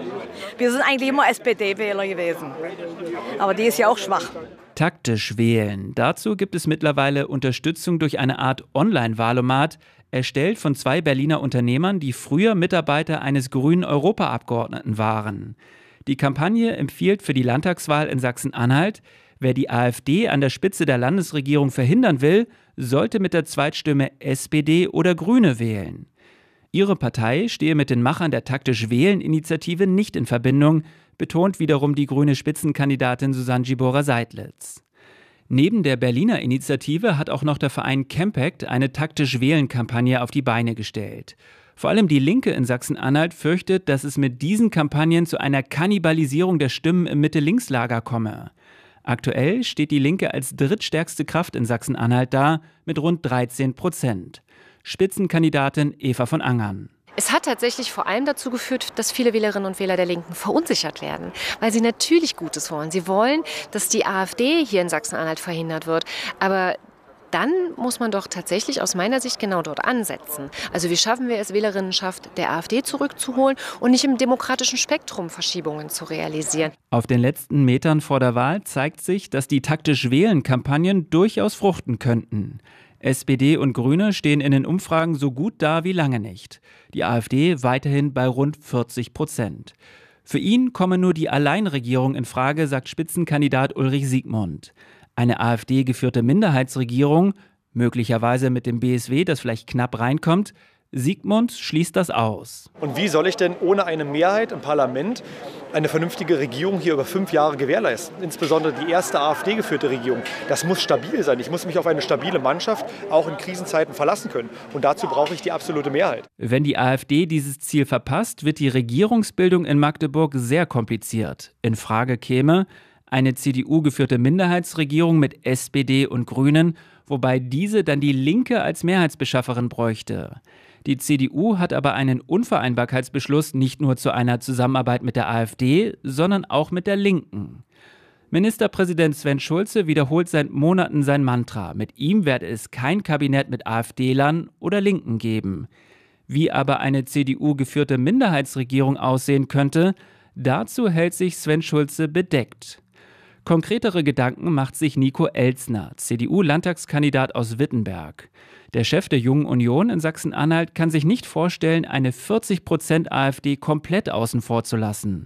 Wir sind eigentlich immer SPD-Wähler gewesen. Aber die ist ja auch schwach. Taktisch wählen. Dazu gibt es mittlerweile Unterstützung durch eine Art Online-Wahlomat, erstellt von 2 Berliner Unternehmern, die früher Mitarbeiter eines grünen Europaabgeordneten waren. Die Kampagne empfiehlt für die Landtagswahl in Sachsen-Anhalt: wer die AfD an der Spitze der Landesregierung verhindern will, sollte mit der Zweitstimme SPD oder Grüne wählen. Ihre Partei stehe mit den Machern der Taktisch-Wählen-Initiative nicht in Verbindung, betont wiederum die grüne Spitzenkandidatin Susanne Gibora-Seidlitz. Neben der Berliner Initiative hat auch noch der Verein Campact eine Taktisch-Wählen-Kampagne auf die Beine gestellt. Vor allem die Linke in Sachsen-Anhalt fürchtet, dass es mit diesen Kampagnen zu einer Kannibalisierung der Stimmen im Mitte-Links-Lager komme. Aktuell steht die Linke als drittstärkste Kraft in Sachsen-Anhalt da mit rund 13%. Spitzenkandidatin Eva von Angern. Es hat tatsächlich vor allem dazu geführt, dass viele Wählerinnen und Wähler der Linken verunsichert werden, weil sie natürlich Gutes wollen. Sie wollen, dass die AfD hier in Sachsen-Anhalt verhindert wird, aber dann muss man doch tatsächlich aus meiner Sicht genau dort ansetzen. Also wie schaffen wir es, Wählerinnenschaft der AfD zurückzuholen und nicht im demokratischen Spektrum Verschiebungen zu realisieren? Auf den letzten Metern vor der Wahl zeigt sich, dass die Taktisch-Wählen-Kampagnen durchaus fruchten könnten. SPD und Grüne stehen in den Umfragen so gut da wie lange nicht. Die AfD weiterhin bei rund 40%. Für ihn komme nur die Alleinregierung in Frage, sagt Spitzenkandidat Ulrich Siegmund. Eine AfD-geführte Minderheitsregierung, möglicherweise mit dem BSW, das vielleicht knapp reinkommt, Siegmund schließt das aus. Und wie soll ich denn ohne eine Mehrheit im Parlament eine vernünftige Regierung hier über 5 Jahre gewährleisten? Insbesondere die erste AfD-geführte Regierung. Das muss stabil sein. Ich muss mich auf eine stabile Mannschaft auch in Krisenzeiten verlassen können. Und dazu brauche ich die absolute Mehrheit. Wenn die AfD dieses Ziel verpasst, wird die Regierungsbildung in Magdeburg sehr kompliziert. In Frage käme eine CDU-geführte Minderheitsregierung mit SPD und Grünen, wobei diese dann die Linke als Mehrheitsbeschafferin bräuchte. Die CDU hat aber einen Unvereinbarkeitsbeschluss nicht nur zu einer Zusammenarbeit mit der AfD, sondern auch mit der Linken. Ministerpräsident Sven Schulze wiederholt seit Monaten sein Mantra. Mit ihm werde es kein Kabinett mit AfD-Lern oder Linken geben. Wie aber eine CDU-geführte Minderheitsregierung aussehen könnte, dazu hält sich Sven Schulze bedeckt. Konkretere Gedanken macht sich Nico Elzner, CDU-Landtagskandidat aus Wittenberg. Der Chef der Jungen Union in Sachsen-Anhalt kann sich nicht vorstellen, eine 40% AfD komplett außen vor zu lassen.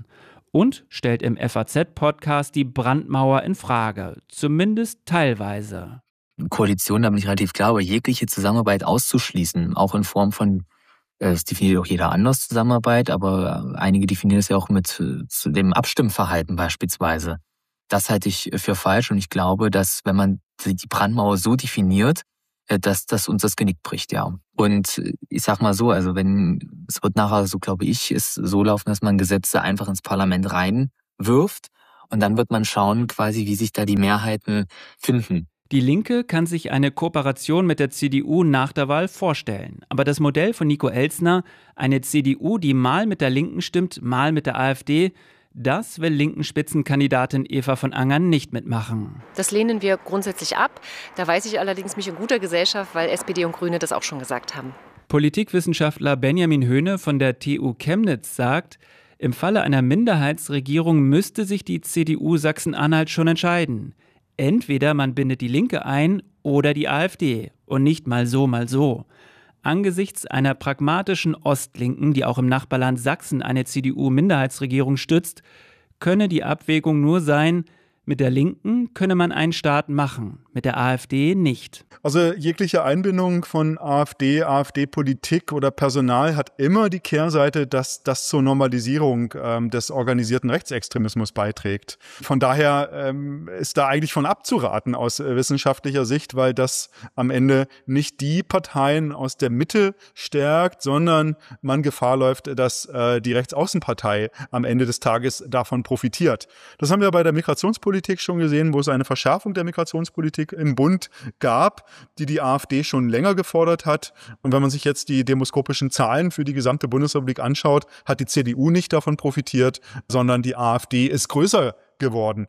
und stellt im FAZ-Podcast die Brandmauer in Frage, zumindest teilweise. Koalition, da bin ich relativ klar, aber jegliche Zusammenarbeit auszuschließen, auch in Form von, das definiert auch jeder anders, Zusammenarbeit, aber einige definieren es ja auch mit zu dem Abstimmverhalten beispielsweise. Das halte ich für falsch und ich glaube, dass wenn man die Brandmauer so definiert, dass das uns das Genick bricht, ja. Und ich sag mal so, also es wird nachher, so glaube ich, ist so laufen, dass man Gesetze einfach ins Parlament reinwirft und dann wird man schauen quasi, wie sich da die Mehrheiten finden. Die Linke kann sich eine Kooperation mit der CDU nach der Wahl vorstellen. Aber das Modell von Nico Elstner, eine CDU, die mal mit der Linken stimmt, mal mit der AfD, das will linken Spitzenkandidatin Eva von Angern nicht mitmachen. Das lehnen wir grundsätzlich ab. Da weiß ich allerdings mich in guter Gesellschaft, weil SPD und Grüne das auch schon gesagt haben. Politikwissenschaftler Benjamin Höhne von der TU Chemnitz sagt, im Falle einer Minderheitsregierung müsste sich die CDU Sachsen-Anhalt schon entscheiden. Entweder man bindet die Linke ein oder die AfD und nicht mal so, mal so. Angesichts einer pragmatischen Ostlinken, die auch im Nachbarland Sachsen eine CDU-Minderheitsregierung stützt, könne die Abwägung nur sein, mit der Linken könne man einen Staat machen, mit der AfD nicht. Also jegliche Einbindung von AfD, AfD-Politik oder Personal hat immer die Kehrseite, dass das zur Normalisierung des organisierten Rechtsextremismus beiträgt. Von daher ist da eigentlich von abzuraten aus wissenschaftlicher Sicht, weil das am Ende nicht die Parteien aus der Mitte stärkt, sondern man Gefahr läuft, dass die Rechtsaußenpartei am Ende des Tages davon profitiert. Das haben wir bei der Migrationspolitik schon gesehen, wo es eine Verschärfung der Migrationspolitik im Bund gab, die AfD schon länger gefordert hat. Und wenn man sich jetzt die demoskopischen Zahlen für die gesamte Bundesrepublik anschaut, hat die CDU nicht davon profitiert, sondern die AfD ist größer geworden.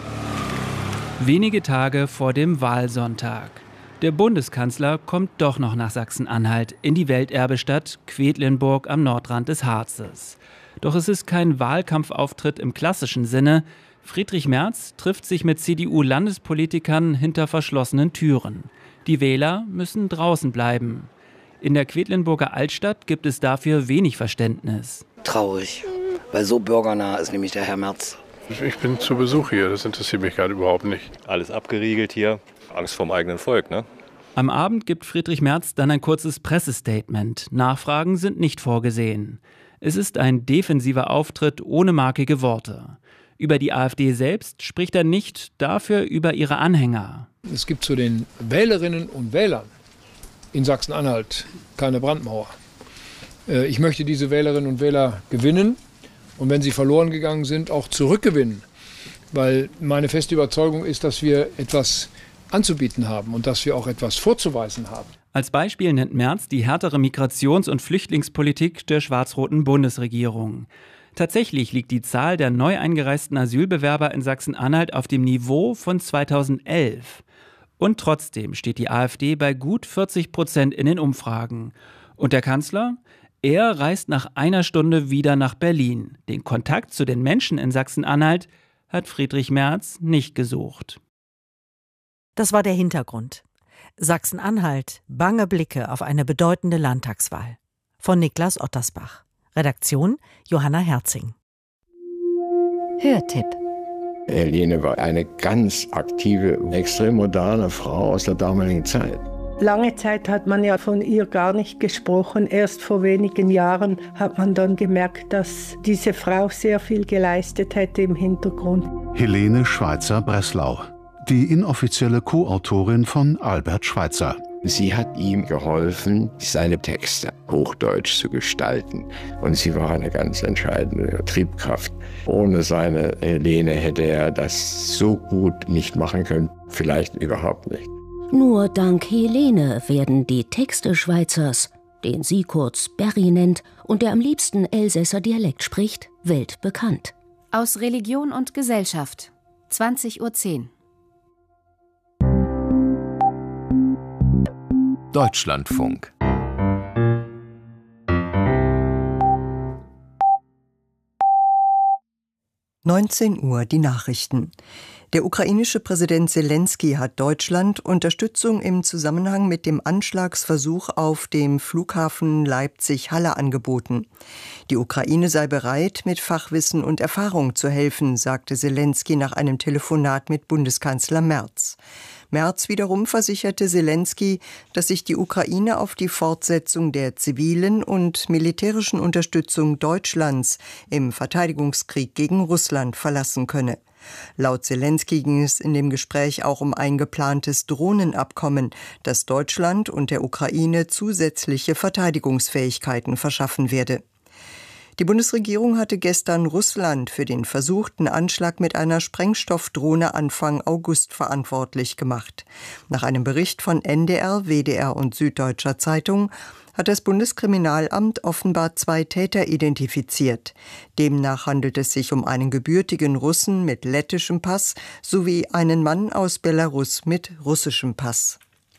Wenige Tage vor dem Wahlsonntag. Der Bundeskanzler kommt doch noch nach Sachsen-Anhalt, in die Welterbestadt Quedlinburg am Nordrand des Harzes. Doch es ist kein Wahlkampfauftritt im klassischen Sinne. Friedrich Merz trifft sich mit CDU-Landespolitikern hinter verschlossenen Türen. Die Wähler müssen draußen bleiben. In der Quedlinburger Altstadt gibt es dafür wenig Verständnis. Traurig, weil so bürgernah ist nämlich der Herr Merz. Ich bin zu Besuch hier, das interessiert mich gerade überhaupt nicht. Alles abgeriegelt hier, Angst vorm eigenen Volk, ne? Am Abend gibt Friedrich Merz dann ein kurzes Pressestatement. Nachfragen sind nicht vorgesehen. Es ist ein defensiver Auftritt ohne markige Worte. Über die AfD selbst spricht er nicht, dafür über ihre Anhänger. Es gibt zu den Wählerinnen und Wählern in Sachsen-Anhalt keine Brandmauer. Ich möchte diese Wählerinnen und Wähler gewinnen und wenn sie verloren gegangen sind, auch zurückgewinnen. Weil meine feste Überzeugung ist, dass wir etwas anzubieten haben und dass wir auch etwas vorzuweisen haben. Als Beispiel nennt Merz die härtere Migrations- und Flüchtlingspolitik der schwarz-roten Bundesregierung. Tatsächlich liegt die Zahl der neu eingereisten Asylbewerber in Sachsen-Anhalt auf dem Niveau von 2011. Und trotzdem steht die AfD bei gut 40% in den Umfragen. Und der Kanzler? Er reist nach einer Stunde wieder nach Berlin. Den Kontakt zu den Menschen in Sachsen-Anhalt hat Friedrich Merz nicht gesucht. Das war der Hintergrund. Sachsen-Anhalt, bange Blicke auf eine bedeutende Landtagswahl. Von Niklas Ottersbach. Redaktion Johanna Herzing. Hörtipp. Helene war eine ganz aktive, extrem moderne Frau aus der damaligen Zeit. Lange Zeit hat man ja von ihr gar nicht gesprochen. Erst vor wenigen Jahren hat man dann gemerkt, dass diese Frau sehr viel geleistet hätte im Hintergrund. Helene Schweitzer-Breslau, die inoffizielle Co-Autorin von Albert Schweitzer. Sie hat ihm geholfen, seine Texte hochdeutsch zu gestalten. Und sie war eine ganz entscheidende Triebkraft. Ohne seine Helene hätte er das so gut nicht machen können. Vielleicht überhaupt nicht. Nur dank Helene werden die Texte Schweizers, den sie kurz Berry nennt und der am liebsten Elsässer Dialekt spricht, weltbekannt. Aus Religion und Gesellschaft, 20:10 Uhr. Deutschlandfunk. 19 Uhr die Nachrichten. Der ukrainische Präsident Selenskyj hat Deutschland Unterstützung im Zusammenhang mit dem Anschlagsversuch auf dem Flughafen Leipzig-Halle angeboten. Die Ukraine sei bereit, mit Fachwissen und Erfahrung zu helfen, sagte Selenskyj nach einem Telefonat mit Bundeskanzler Merz. Merz wiederum versicherte Selenskyj, dass sich die Ukraine auf die Fortsetzung der zivilen und militärischen Unterstützung Deutschlands im Verteidigungskrieg gegen Russland verlassen könne. Laut Selenskyj ging es in dem Gespräch auch um ein geplantes Drohnenabkommen, das Deutschland und der Ukraine zusätzliche Verteidigungsfähigkeiten verschaffen werde. Die Bundesregierung hatte gestern Russland für den versuchten Anschlag mit einer Sprengstoffdrohne Anfang August verantwortlich gemacht. Nach einem Bericht von NDR, WDR und Süddeutscher Zeitung hat das Bundeskriminalamt offenbar 2 Täter identifiziert. Demnach handelt es sich um einen gebürtigen Russen mit lettischem Pass sowie einen Mann aus Belarus mit russischem Pass.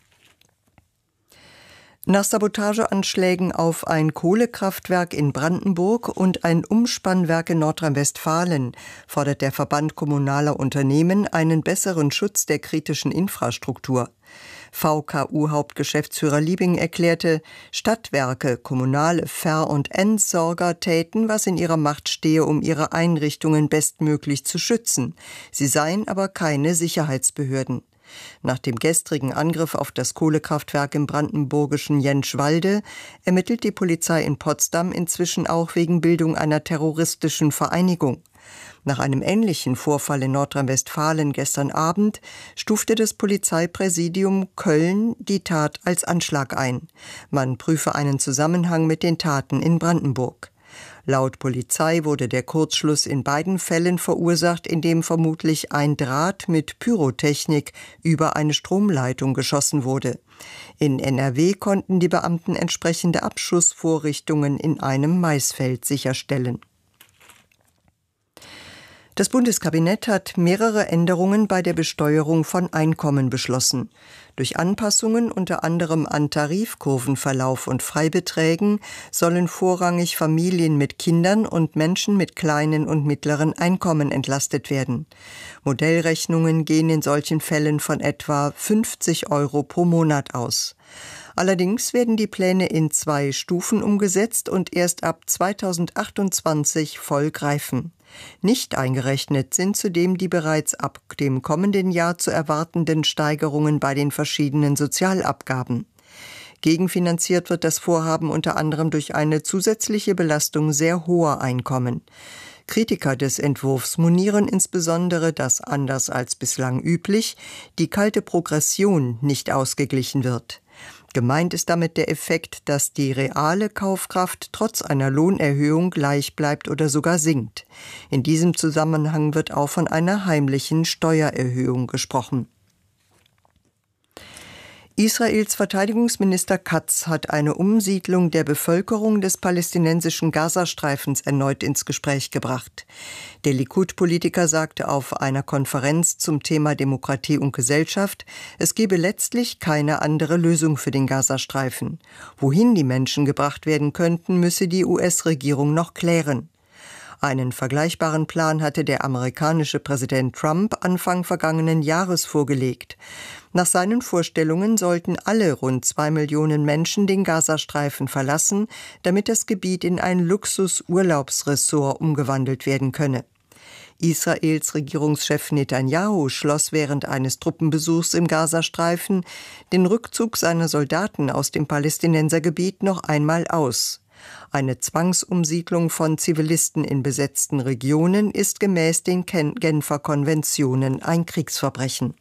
Nach Sabotageanschlägen auf ein Kohlekraftwerk in Brandenburg und ein Umspannwerk in Nordrhein-Westfalen fordert der Verband kommunaler Unternehmen einen besseren Schutz der kritischen Infrastruktur. VKU-Hauptgeschäftsführer Liebing erklärte, Stadtwerke, kommunale Ver- und Entsorger täten, was in ihrer Macht stehe, um ihre Einrichtungen bestmöglich zu schützen. Sie seien aber keine Sicherheitsbehörden. Nach dem gestrigen Angriff auf das Kohlekraftwerk im brandenburgischen Jentschwalde ermittelt die Polizei in Potsdam inzwischen auch wegen Bildung einer terroristischen Vereinigung. Nach einem ähnlichen Vorfall in Nordrhein-Westfalen gestern Abend stufte das Polizeipräsidium Köln die Tat als Anschlag ein. Man prüfe einen Zusammenhang mit den Taten in Brandenburg. Laut Polizei wurde der Kurzschluss in beiden Fällen verursacht, indem vermutlich ein Draht mit Pyrotechnik über eine Stromleitung geschossen wurde. In NRW konnten die Beamten entsprechende Abschussvorrichtungen in einem Maisfeld sicherstellen. Das Bundeskabinett hat mehrere Änderungen bei der Besteuerung von Einkommen beschlossen. Durch Anpassungen unter anderem an Tarifkurvenverlauf und Freibeträgen sollen vorrangig Familien mit Kindern und Menschen mit kleinen und mittleren Einkommen entlastet werden. Modellrechnungen gehen in solchen Fällen von etwa 50 € pro Monat aus. Allerdings werden die Pläne in 2 Stufen umgesetzt und erst ab 2028 voll greifen. Nicht eingerechnet sind zudem die bereits ab dem kommenden Jahr zu erwartenden Steigerungen bei den verschiedenen Sozialabgaben. Gegenfinanziert wird das Vorhaben unter anderem durch eine zusätzliche Belastung sehr hoher Einkommen. Kritiker des Entwurfs monieren insbesondere, dass anders als bislang üblich die kalte Progression nicht ausgeglichen wird. Gemeint ist damit der Effekt, dass die reale Kaufkraft trotz einer Lohnerhöhung gleich bleibt oder sogar sinkt. In diesem Zusammenhang wird auch von einer heimlichen Steuererhöhung gesprochen. Israels Verteidigungsminister Katz hat eine Umsiedlung der Bevölkerung des palästinensischen Gazastreifens erneut ins Gespräch gebracht. Der Likud-Politiker sagte auf einer Konferenz zum Thema Demokratie und Gesellschaft, es gebe letztlich keine andere Lösung für den Gazastreifen. Wohin die Menschen gebracht werden könnten, müsse die US-Regierung noch klären. Einen vergleichbaren Plan hatte der amerikanische Präsident Trump Anfang vergangenen Jahres vorgelegt. Nach seinen Vorstellungen sollten alle rund 2 Millionen Menschen den Gazastreifen verlassen, damit das Gebiet in ein Luxus-Urlaubsressort umgewandelt werden könne. Israels Regierungschef Netanyahu schloss während eines Truppenbesuchs im Gazastreifen den Rückzug seiner Soldaten aus dem Palästinensergebiet noch einmal aus. Eine Zwangsumsiedlung von Zivilisten in besetzten Regionen ist gemäß den Genfer Konventionen ein Kriegsverbrechen.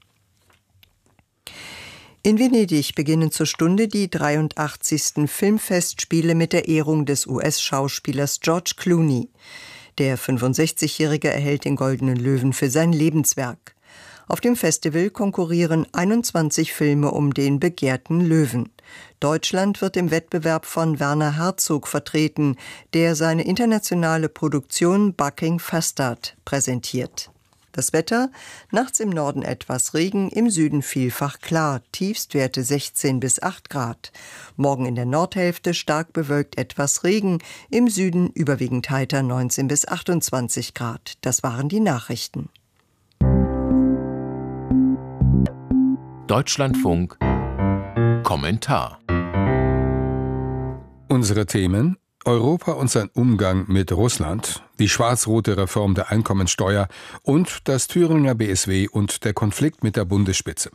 In Venedig beginnen zur Stunde die 83. Filmfestspiele mit der Ehrung des US-Schauspielers George Clooney. Der 65-Jährige erhält den Goldenen Löwen für sein Lebenswerk. Auf dem Festival konkurrieren 21 Filme um den begehrten Löwen. Deutschland wird im Wettbewerb von Werner Herzog vertreten, der seine internationale Produktion Bucking Fastard präsentiert. Das Wetter, nachts im Norden etwas Regen, im Süden vielfach klar, Tiefstwerte 16 bis 8 Grad. Morgen in der Nordhälfte stark bewölkt etwas Regen, im Süden überwiegend heiter 19 bis 28 Grad. Das waren die Nachrichten. Deutschlandfunk Kommentar. Unsere Themen: Europa und sein Umgang mit Russland, die schwarz-rote Reform der Einkommensteuer und das Thüringer BSW und der Konflikt mit der Bundesspitze.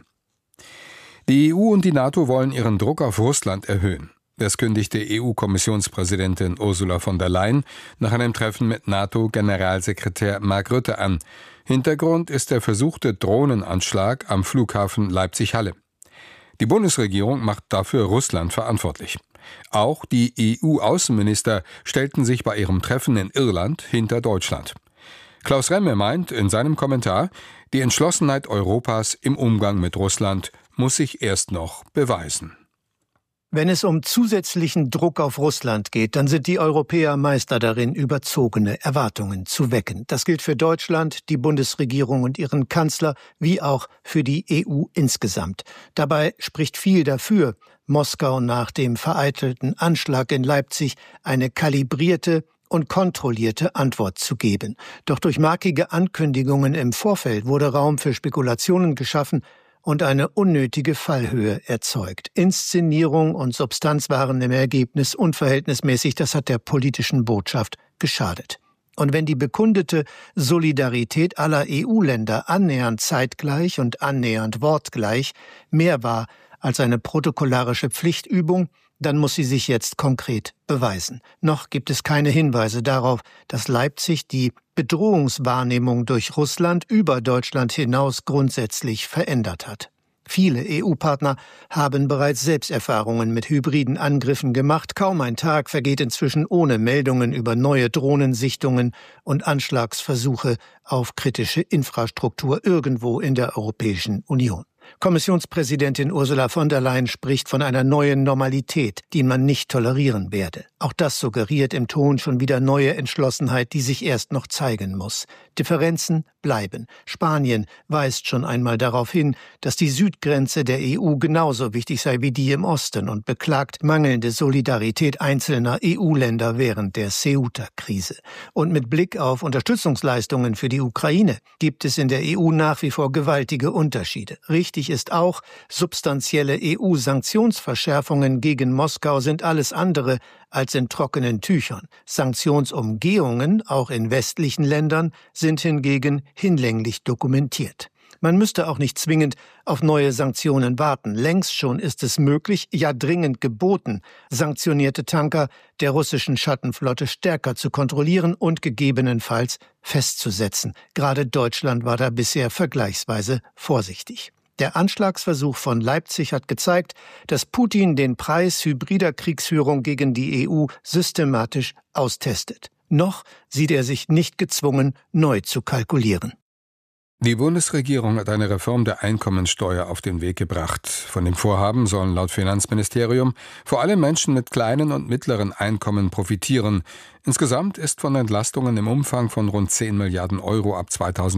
Die EU und die NATO wollen ihren Druck auf Russland erhöhen. Das kündigte EU-Kommissionspräsidentin Ursula von der Leyen nach einem Treffen mit NATO-Generalsekretär Mark Rutte an. Hintergrund ist der versuchte Drohnenanschlag am Flughafen Leipzig-Halle. Die Bundesregierung macht dafür Russland verantwortlich. Auch die EU-Außenminister stellten sich bei ihrem Treffen in Irland hinter Deutschland. Klaus Remme meint in seinem Kommentar, die Entschlossenheit Europas im Umgang mit Russland muss sich erst noch beweisen. Wenn es um zusätzlichen Druck auf Russland geht, dann sind die Europäer Meister darin, überzogene Erwartungen zu wecken. Das gilt für Deutschland, die Bundesregierung und ihren Kanzler, wie auch für die EU insgesamt. Dabei spricht viel dafür, Moskau nach dem vereitelten Anschlag in Leipzig eine kalibrierte und kontrollierte Antwort zu geben. Doch durch markige Ankündigungen im Vorfeld wurde Raum für Spekulationen geschaffen und eine unnötige Fallhöhe erzeugt. Inszenierung und Substanz waren im Ergebnis unverhältnismäßig, das hat der politischen Botschaft geschadet. Und wenn die bekundete Solidarität aller EU-Länder annähernd zeitgleich und annähernd wortgleich mehr war als eine protokollarische Pflichtübung, dann muss sie sich jetzt konkret beweisen. Noch gibt es keine Hinweise darauf, dass Leipzig die Bedrohungswahrnehmung durch Russland über Deutschland hinaus grundsätzlich verändert hat. Viele EU-Partner haben bereits Selbsterfahrungen mit hybriden Angriffen gemacht. Kaum ein Tag vergeht inzwischen ohne Meldungen über neue Drohnensichtungen und Anschlagsversuche auf kritische Infrastruktur irgendwo in der Europäischen Union. Kommissionspräsidentin Ursula von der Leyen spricht von einer neuen Normalität, die man nicht tolerieren werde. Auch das suggeriert im Ton schon wieder neue Entschlossenheit, die sich erst noch zeigen muss. Differenzen bleiben. Spanien weist schon einmal darauf hin, dass die Südgrenze der EU genauso wichtig sei wie die im Osten und beklagt mangelnde Solidarität einzelner EU-Länder während der Ceuta-Krise. Und mit Blick auf Unterstützungsleistungen für die Ukraine gibt es in der EU nach wie vor gewaltige Unterschiede. Richtig ist auch, substanzielle EU-Sanktionsverschärfungen gegen Moskau sind alles andere als in trockenen Tüchern. Sanktionsumgehungen, auch in westlichen Ländern, sind hingegen hinlänglich dokumentiert. Man müsste auch nicht zwingend auf neue Sanktionen warten. Längst schon ist es möglich, ja dringend geboten, sanktionierte Tanker der russischen Schattenflotte stärker zu kontrollieren und gegebenenfalls festzusetzen. Gerade Deutschland war da bisher vergleichsweise vorsichtig. Der Anschlagsversuch von Leipzig hat gezeigt, dass Putin den Preis hybrider Kriegsführung gegen die EU systematisch austestet. Noch sieht er sich nicht gezwungen, neu zu kalkulieren. Die Bundesregierung hat eine Reform der Einkommensteuer auf den Weg gebracht. Von dem Vorhaben sollen laut Finanzministerium vor allem Menschen mit kleinen und mittleren Einkommen profitieren. Insgesamt ist von Entlastungen im Umfang von rund 10 Milliarden Euro ab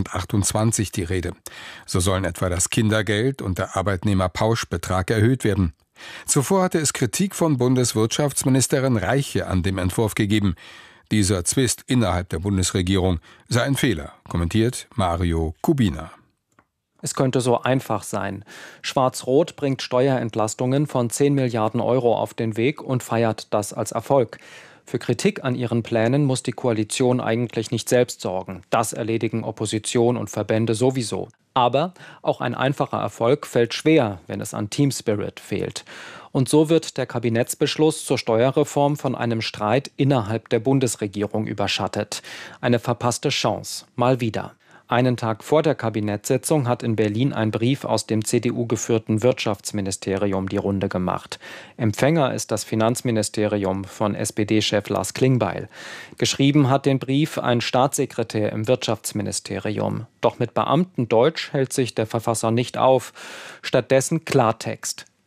2028 die Rede. So sollen etwa das Kindergeld und der Arbeitnehmerpauschbetrag erhöht werden. Zuvor hatte es Kritik von Bundeswirtschaftsministerin Reiche an dem Entwurf gegeben. Dieser Zwist innerhalb der Bundesregierung sei ein Fehler, kommentiert Mario Kubina. Es könnte so einfach sein. Schwarz-Rot bringt Steuerentlastungen von 10 Milliarden Euro auf den Weg und feiert das als Erfolg. Für Kritik an ihren Plänen muss die Koalition eigentlich nicht selbst sorgen. Das erledigen Opposition und Verbände sowieso. Aber auch ein einfacher Erfolg fällt schwer, wenn es an Teamspirit fehlt. Und so wird der Kabinettsbeschluss zur Steuerreform von einem Streit innerhalb der Bundesregierung überschattet. Eine verpasste Chance, mal wieder. Einen Tag vor der Kabinettssitzung hat in Berlin ein Brief aus dem CDU-geführten Wirtschaftsministerium die Runde gemacht. Empfänger ist das Finanzministerium von SPD-Chef Lars Klingbeil. Geschrieben hat den Brief ein Staatssekretär im Wirtschaftsministerium. Doch mit Beamtendeutsch hält sich der Verfasser nicht auf. Stattdessen Klartext.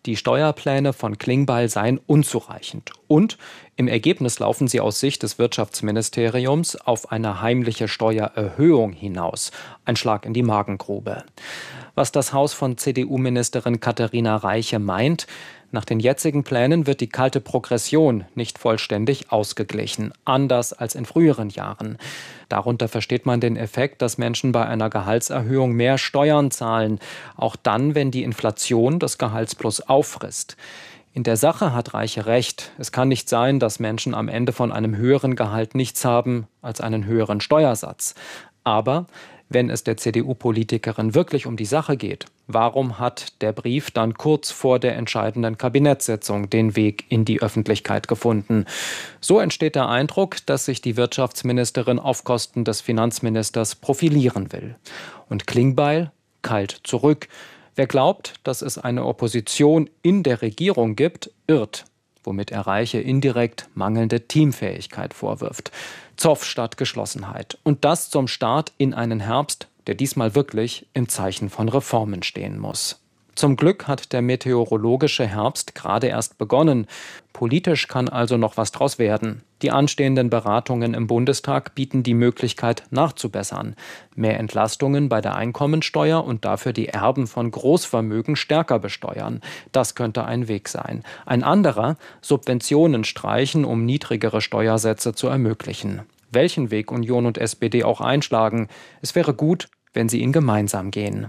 Die Steuerpläne von Klingbeil seien unzureichend. Und im Ergebnis laufen sie aus Sicht des Wirtschaftsministeriums auf eine heimliche Steuererhöhung hinaus. Ein Schlag in die Magengrube. Was das Haus von CDU-Ministerin Katharina Reiche meint: Nach den jetzigen Plänen wird die kalte Progression nicht vollständig ausgeglichen, anders als in früheren Jahren. Darunter versteht man den Effekt, dass Menschen bei einer Gehaltserhöhung mehr Steuern zahlen, auch dann, wenn die Inflation das Gehaltsplus auffrisst. In der Sache hat Reiche recht. Es kann nicht sein, dass Menschen am Ende von einem höheren Gehalt nichts haben als einen höheren Steuersatz. Aber wenn es der CDU-Politikerin wirklich um die Sache geht, warum hat der Brief dann kurz vor der entscheidenden Kabinettssitzung den Weg in die Öffentlichkeit gefunden? So entsteht der Eindruck, dass sich die Wirtschaftsministerin auf Kosten des Finanzministers profilieren will. Und Klingbeil keilt zurück. Wer glaubt, dass es eine Opposition in der Regierung gibt, irrt, womit er Reiche indirekt mangelnde Teamfähigkeit vorwirft. Zoff statt Geschlossenheit. Und das zum Start in einen Herbst, der diesmal wirklich im Zeichen von Reformen stehen muss. Zum Glück hat der meteorologische Herbst gerade erst begonnen. Politisch kann also noch was draus werden. Die anstehenden Beratungen im Bundestag bieten die Möglichkeit, nachzubessern. Mehr Entlastungen bei der Einkommensteuer und dafür die Erben von Großvermögen stärker besteuern. Das könnte ein Weg sein. Ein anderer: Subventionen streichen, um niedrigere Steuersätze zu ermöglichen. Welchen Weg Union und SPD auch einschlagen, es wäre gut, wenn sie ihn gemeinsam gehen.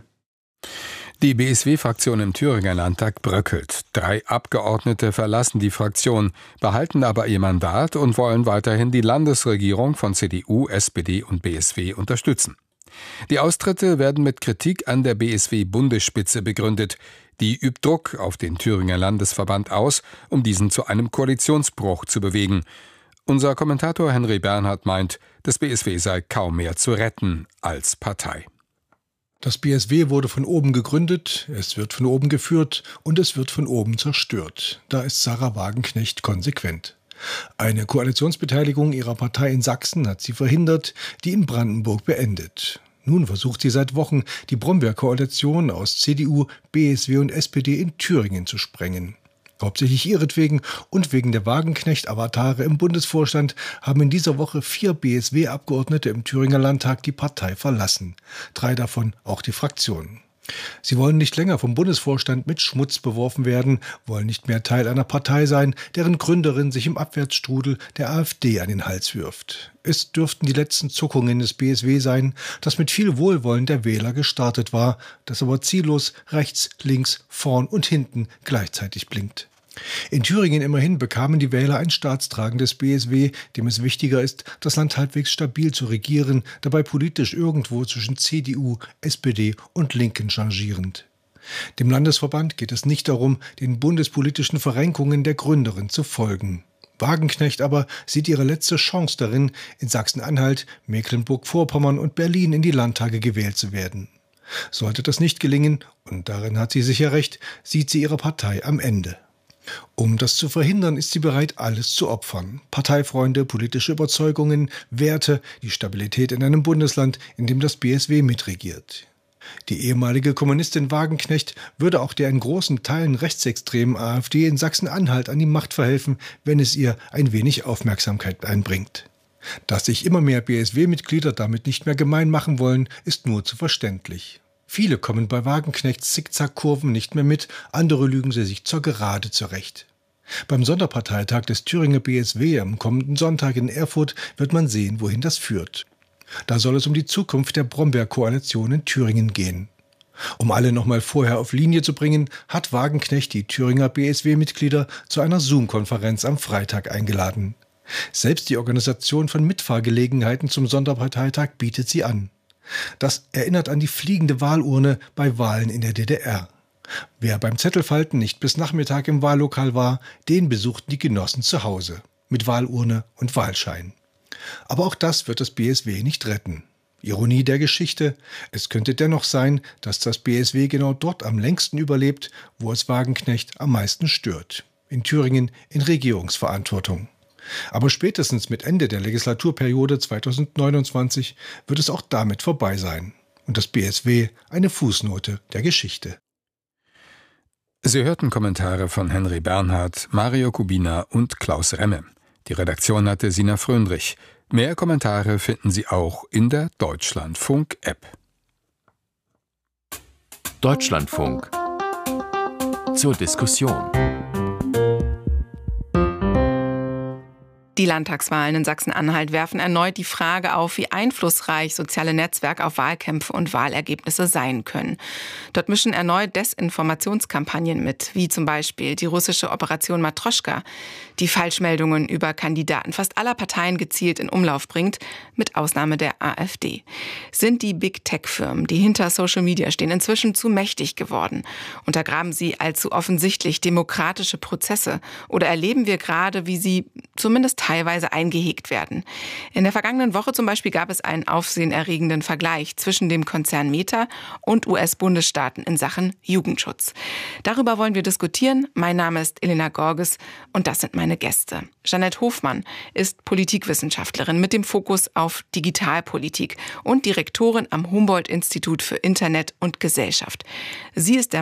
Die BSW-Fraktion im Thüringer Landtag bröckelt. 3 Abgeordnete verlassen die Fraktion, behalten aber ihr Mandat und wollen weiterhin die Landesregierung von CDU, SPD und BSW unterstützen. Die Austritte werden mit Kritik an der BSW-Bundesspitze begründet. Die übt Druck auf den Thüringer Landesverband aus, um diesen zu einem Koalitionsbruch zu bewegen. Unser Kommentator Henry Bernhard meint, das BSW sei kaum mehr zu retten als Partei. Das BSW wurde von oben gegründet, es wird von oben geführt und es wird von oben zerstört. Da ist Sarah Wagenknecht konsequent. Eine Koalitionsbeteiligung ihrer Partei in Sachsen hat sie verhindert, die in Brandenburg beendet. Nun versucht sie seit Wochen, die Brombeer-Koalition aus CDU, BSW und SPD in Thüringen zu sprengen. Hauptsächlich ihretwegen und wegen der Wagenknecht-Avatare im Bundesvorstand haben in dieser Woche 4 BSW-Abgeordnete im Thüringer Landtag die Partei verlassen. 3 davon auch die Fraktion. Sie wollen nicht länger vom Bundesvorstand mit Schmutz beworfen werden, wollen nicht mehr Teil einer Partei sein, deren Gründerin sich im Abwärtsstrudel der AfD an den Hals wirft. Es dürften die letzten Zuckungen des BSW sein, das mit viel Wohlwollen der Wähler gestartet war, das aber ziellos rechts, links, vorn und hinten gleichzeitig blinkt. In Thüringen immerhin bekamen die Wähler ein staatstragendes BSW, dem es wichtiger ist, das Land halbwegs stabil zu regieren, dabei politisch irgendwo zwischen CDU, SPD und Linken changierend. Dem Landesverband geht es nicht darum, den bundespolitischen Verrenkungen der Gründerin zu folgen. Wagenknecht aber sieht ihre letzte Chance darin, in Sachsen-Anhalt, Mecklenburg-Vorpommern und Berlin in die Landtage gewählt zu werden. Sollte das nicht gelingen, und darin hat sie sicher recht, sieht sie ihre Partei am Ende. Um das zu verhindern, ist sie bereit, alles zu opfern. Parteifreunde, politische Überzeugungen, Werte, die Stabilität in einem Bundesland, in dem das BSW mitregiert. Die ehemalige Kommunistin Wagenknecht würde auch der in großen Teilen rechtsextremen AfD in Sachsen-Anhalt an die Macht verhelfen, wenn es ihr ein wenig Aufmerksamkeit einbringt. Dass sich immer mehr BSW-Mitglieder damit nicht mehr gemein machen wollen, ist nur zu verständlich. Viele kommen bei Wagenknechts Zickzackkurven nicht mehr mit, andere lügen sie sich zur Gerade zurecht. Beim Sonderparteitag des Thüringer BSW am kommenden Sonntag in Erfurt wird man sehen, wohin das führt. Da soll es um die Zukunft der Brombeer-Koalition in Thüringen gehen. Um alle nochmal vorher auf Linie zu bringen, hat Wagenknecht die Thüringer BSW-Mitglieder zu einer Zoom-Konferenz am Freitag eingeladen. Selbst die Organisation von Mitfahrgelegenheiten zum Sonderparteitag bietet sie an. Das erinnert an die fliegende Wahlurne bei Wahlen in der DDR. Wer beim Zettelfalten nicht bis Nachmittag im Wahllokal war, den besuchten die Genossen zu Hause, mit Wahlurne und Wahlschein. Aber auch das wird das BSW nicht retten. Ironie der Geschichte: Es könnte dennoch sein, dass das BSW genau dort am längsten überlebt, wo es Wagenknecht am meisten stört. In Thüringen in Regierungsverantwortung. Aber spätestens mit Ende der Legislaturperiode 2029 wird es auch damit vorbei sein. Und das BSW eine Fußnote der Geschichte. Sie hörten Kommentare von Henry Bernhard, Mario Kubina und Klaus Remme. Die Redaktion hatte Sina Fröndrich. Mehr Kommentare finden Sie auch in der Deutschlandfunk-App. Deutschlandfunk zur Diskussion. Die Landtagswahlen in Sachsen-Anhalt werfen erneut die Frage auf, wie einflussreich soziale Netzwerke auf Wahlkämpfe und Wahlergebnisse sein können. Dort mischen erneut Desinformationskampagnen mit, wie zum Beispiel die russische Operation Matroschka, die Falschmeldungen über Kandidaten fast aller Parteien gezielt in Umlauf bringt, mit Ausnahme der AfD. Sind die Big-Tech-Firmen, die hinter Social Media stehen, inzwischen zu mächtig geworden? Untergraben sie allzu offensichtlich demokratische Prozesse? Oder erleben wir gerade, wie sie zumindest teilweise eingehegt werden? In der vergangenen Woche zum Beispiel gab es einen aufsehenerregenden Vergleich zwischen dem Konzern Meta und US-Bundesstaaten in Sachen Jugendschutz. Darüber wollen wir diskutieren. Mein Name ist Elena Gorges und das sind meine Gäste. Jeanette Hofmann ist Politikwissenschaftlerin mit dem Fokus auf Digitalpolitik und Direktorin am Humboldt-Institut für Internet und Gesellschaft. Sie ist der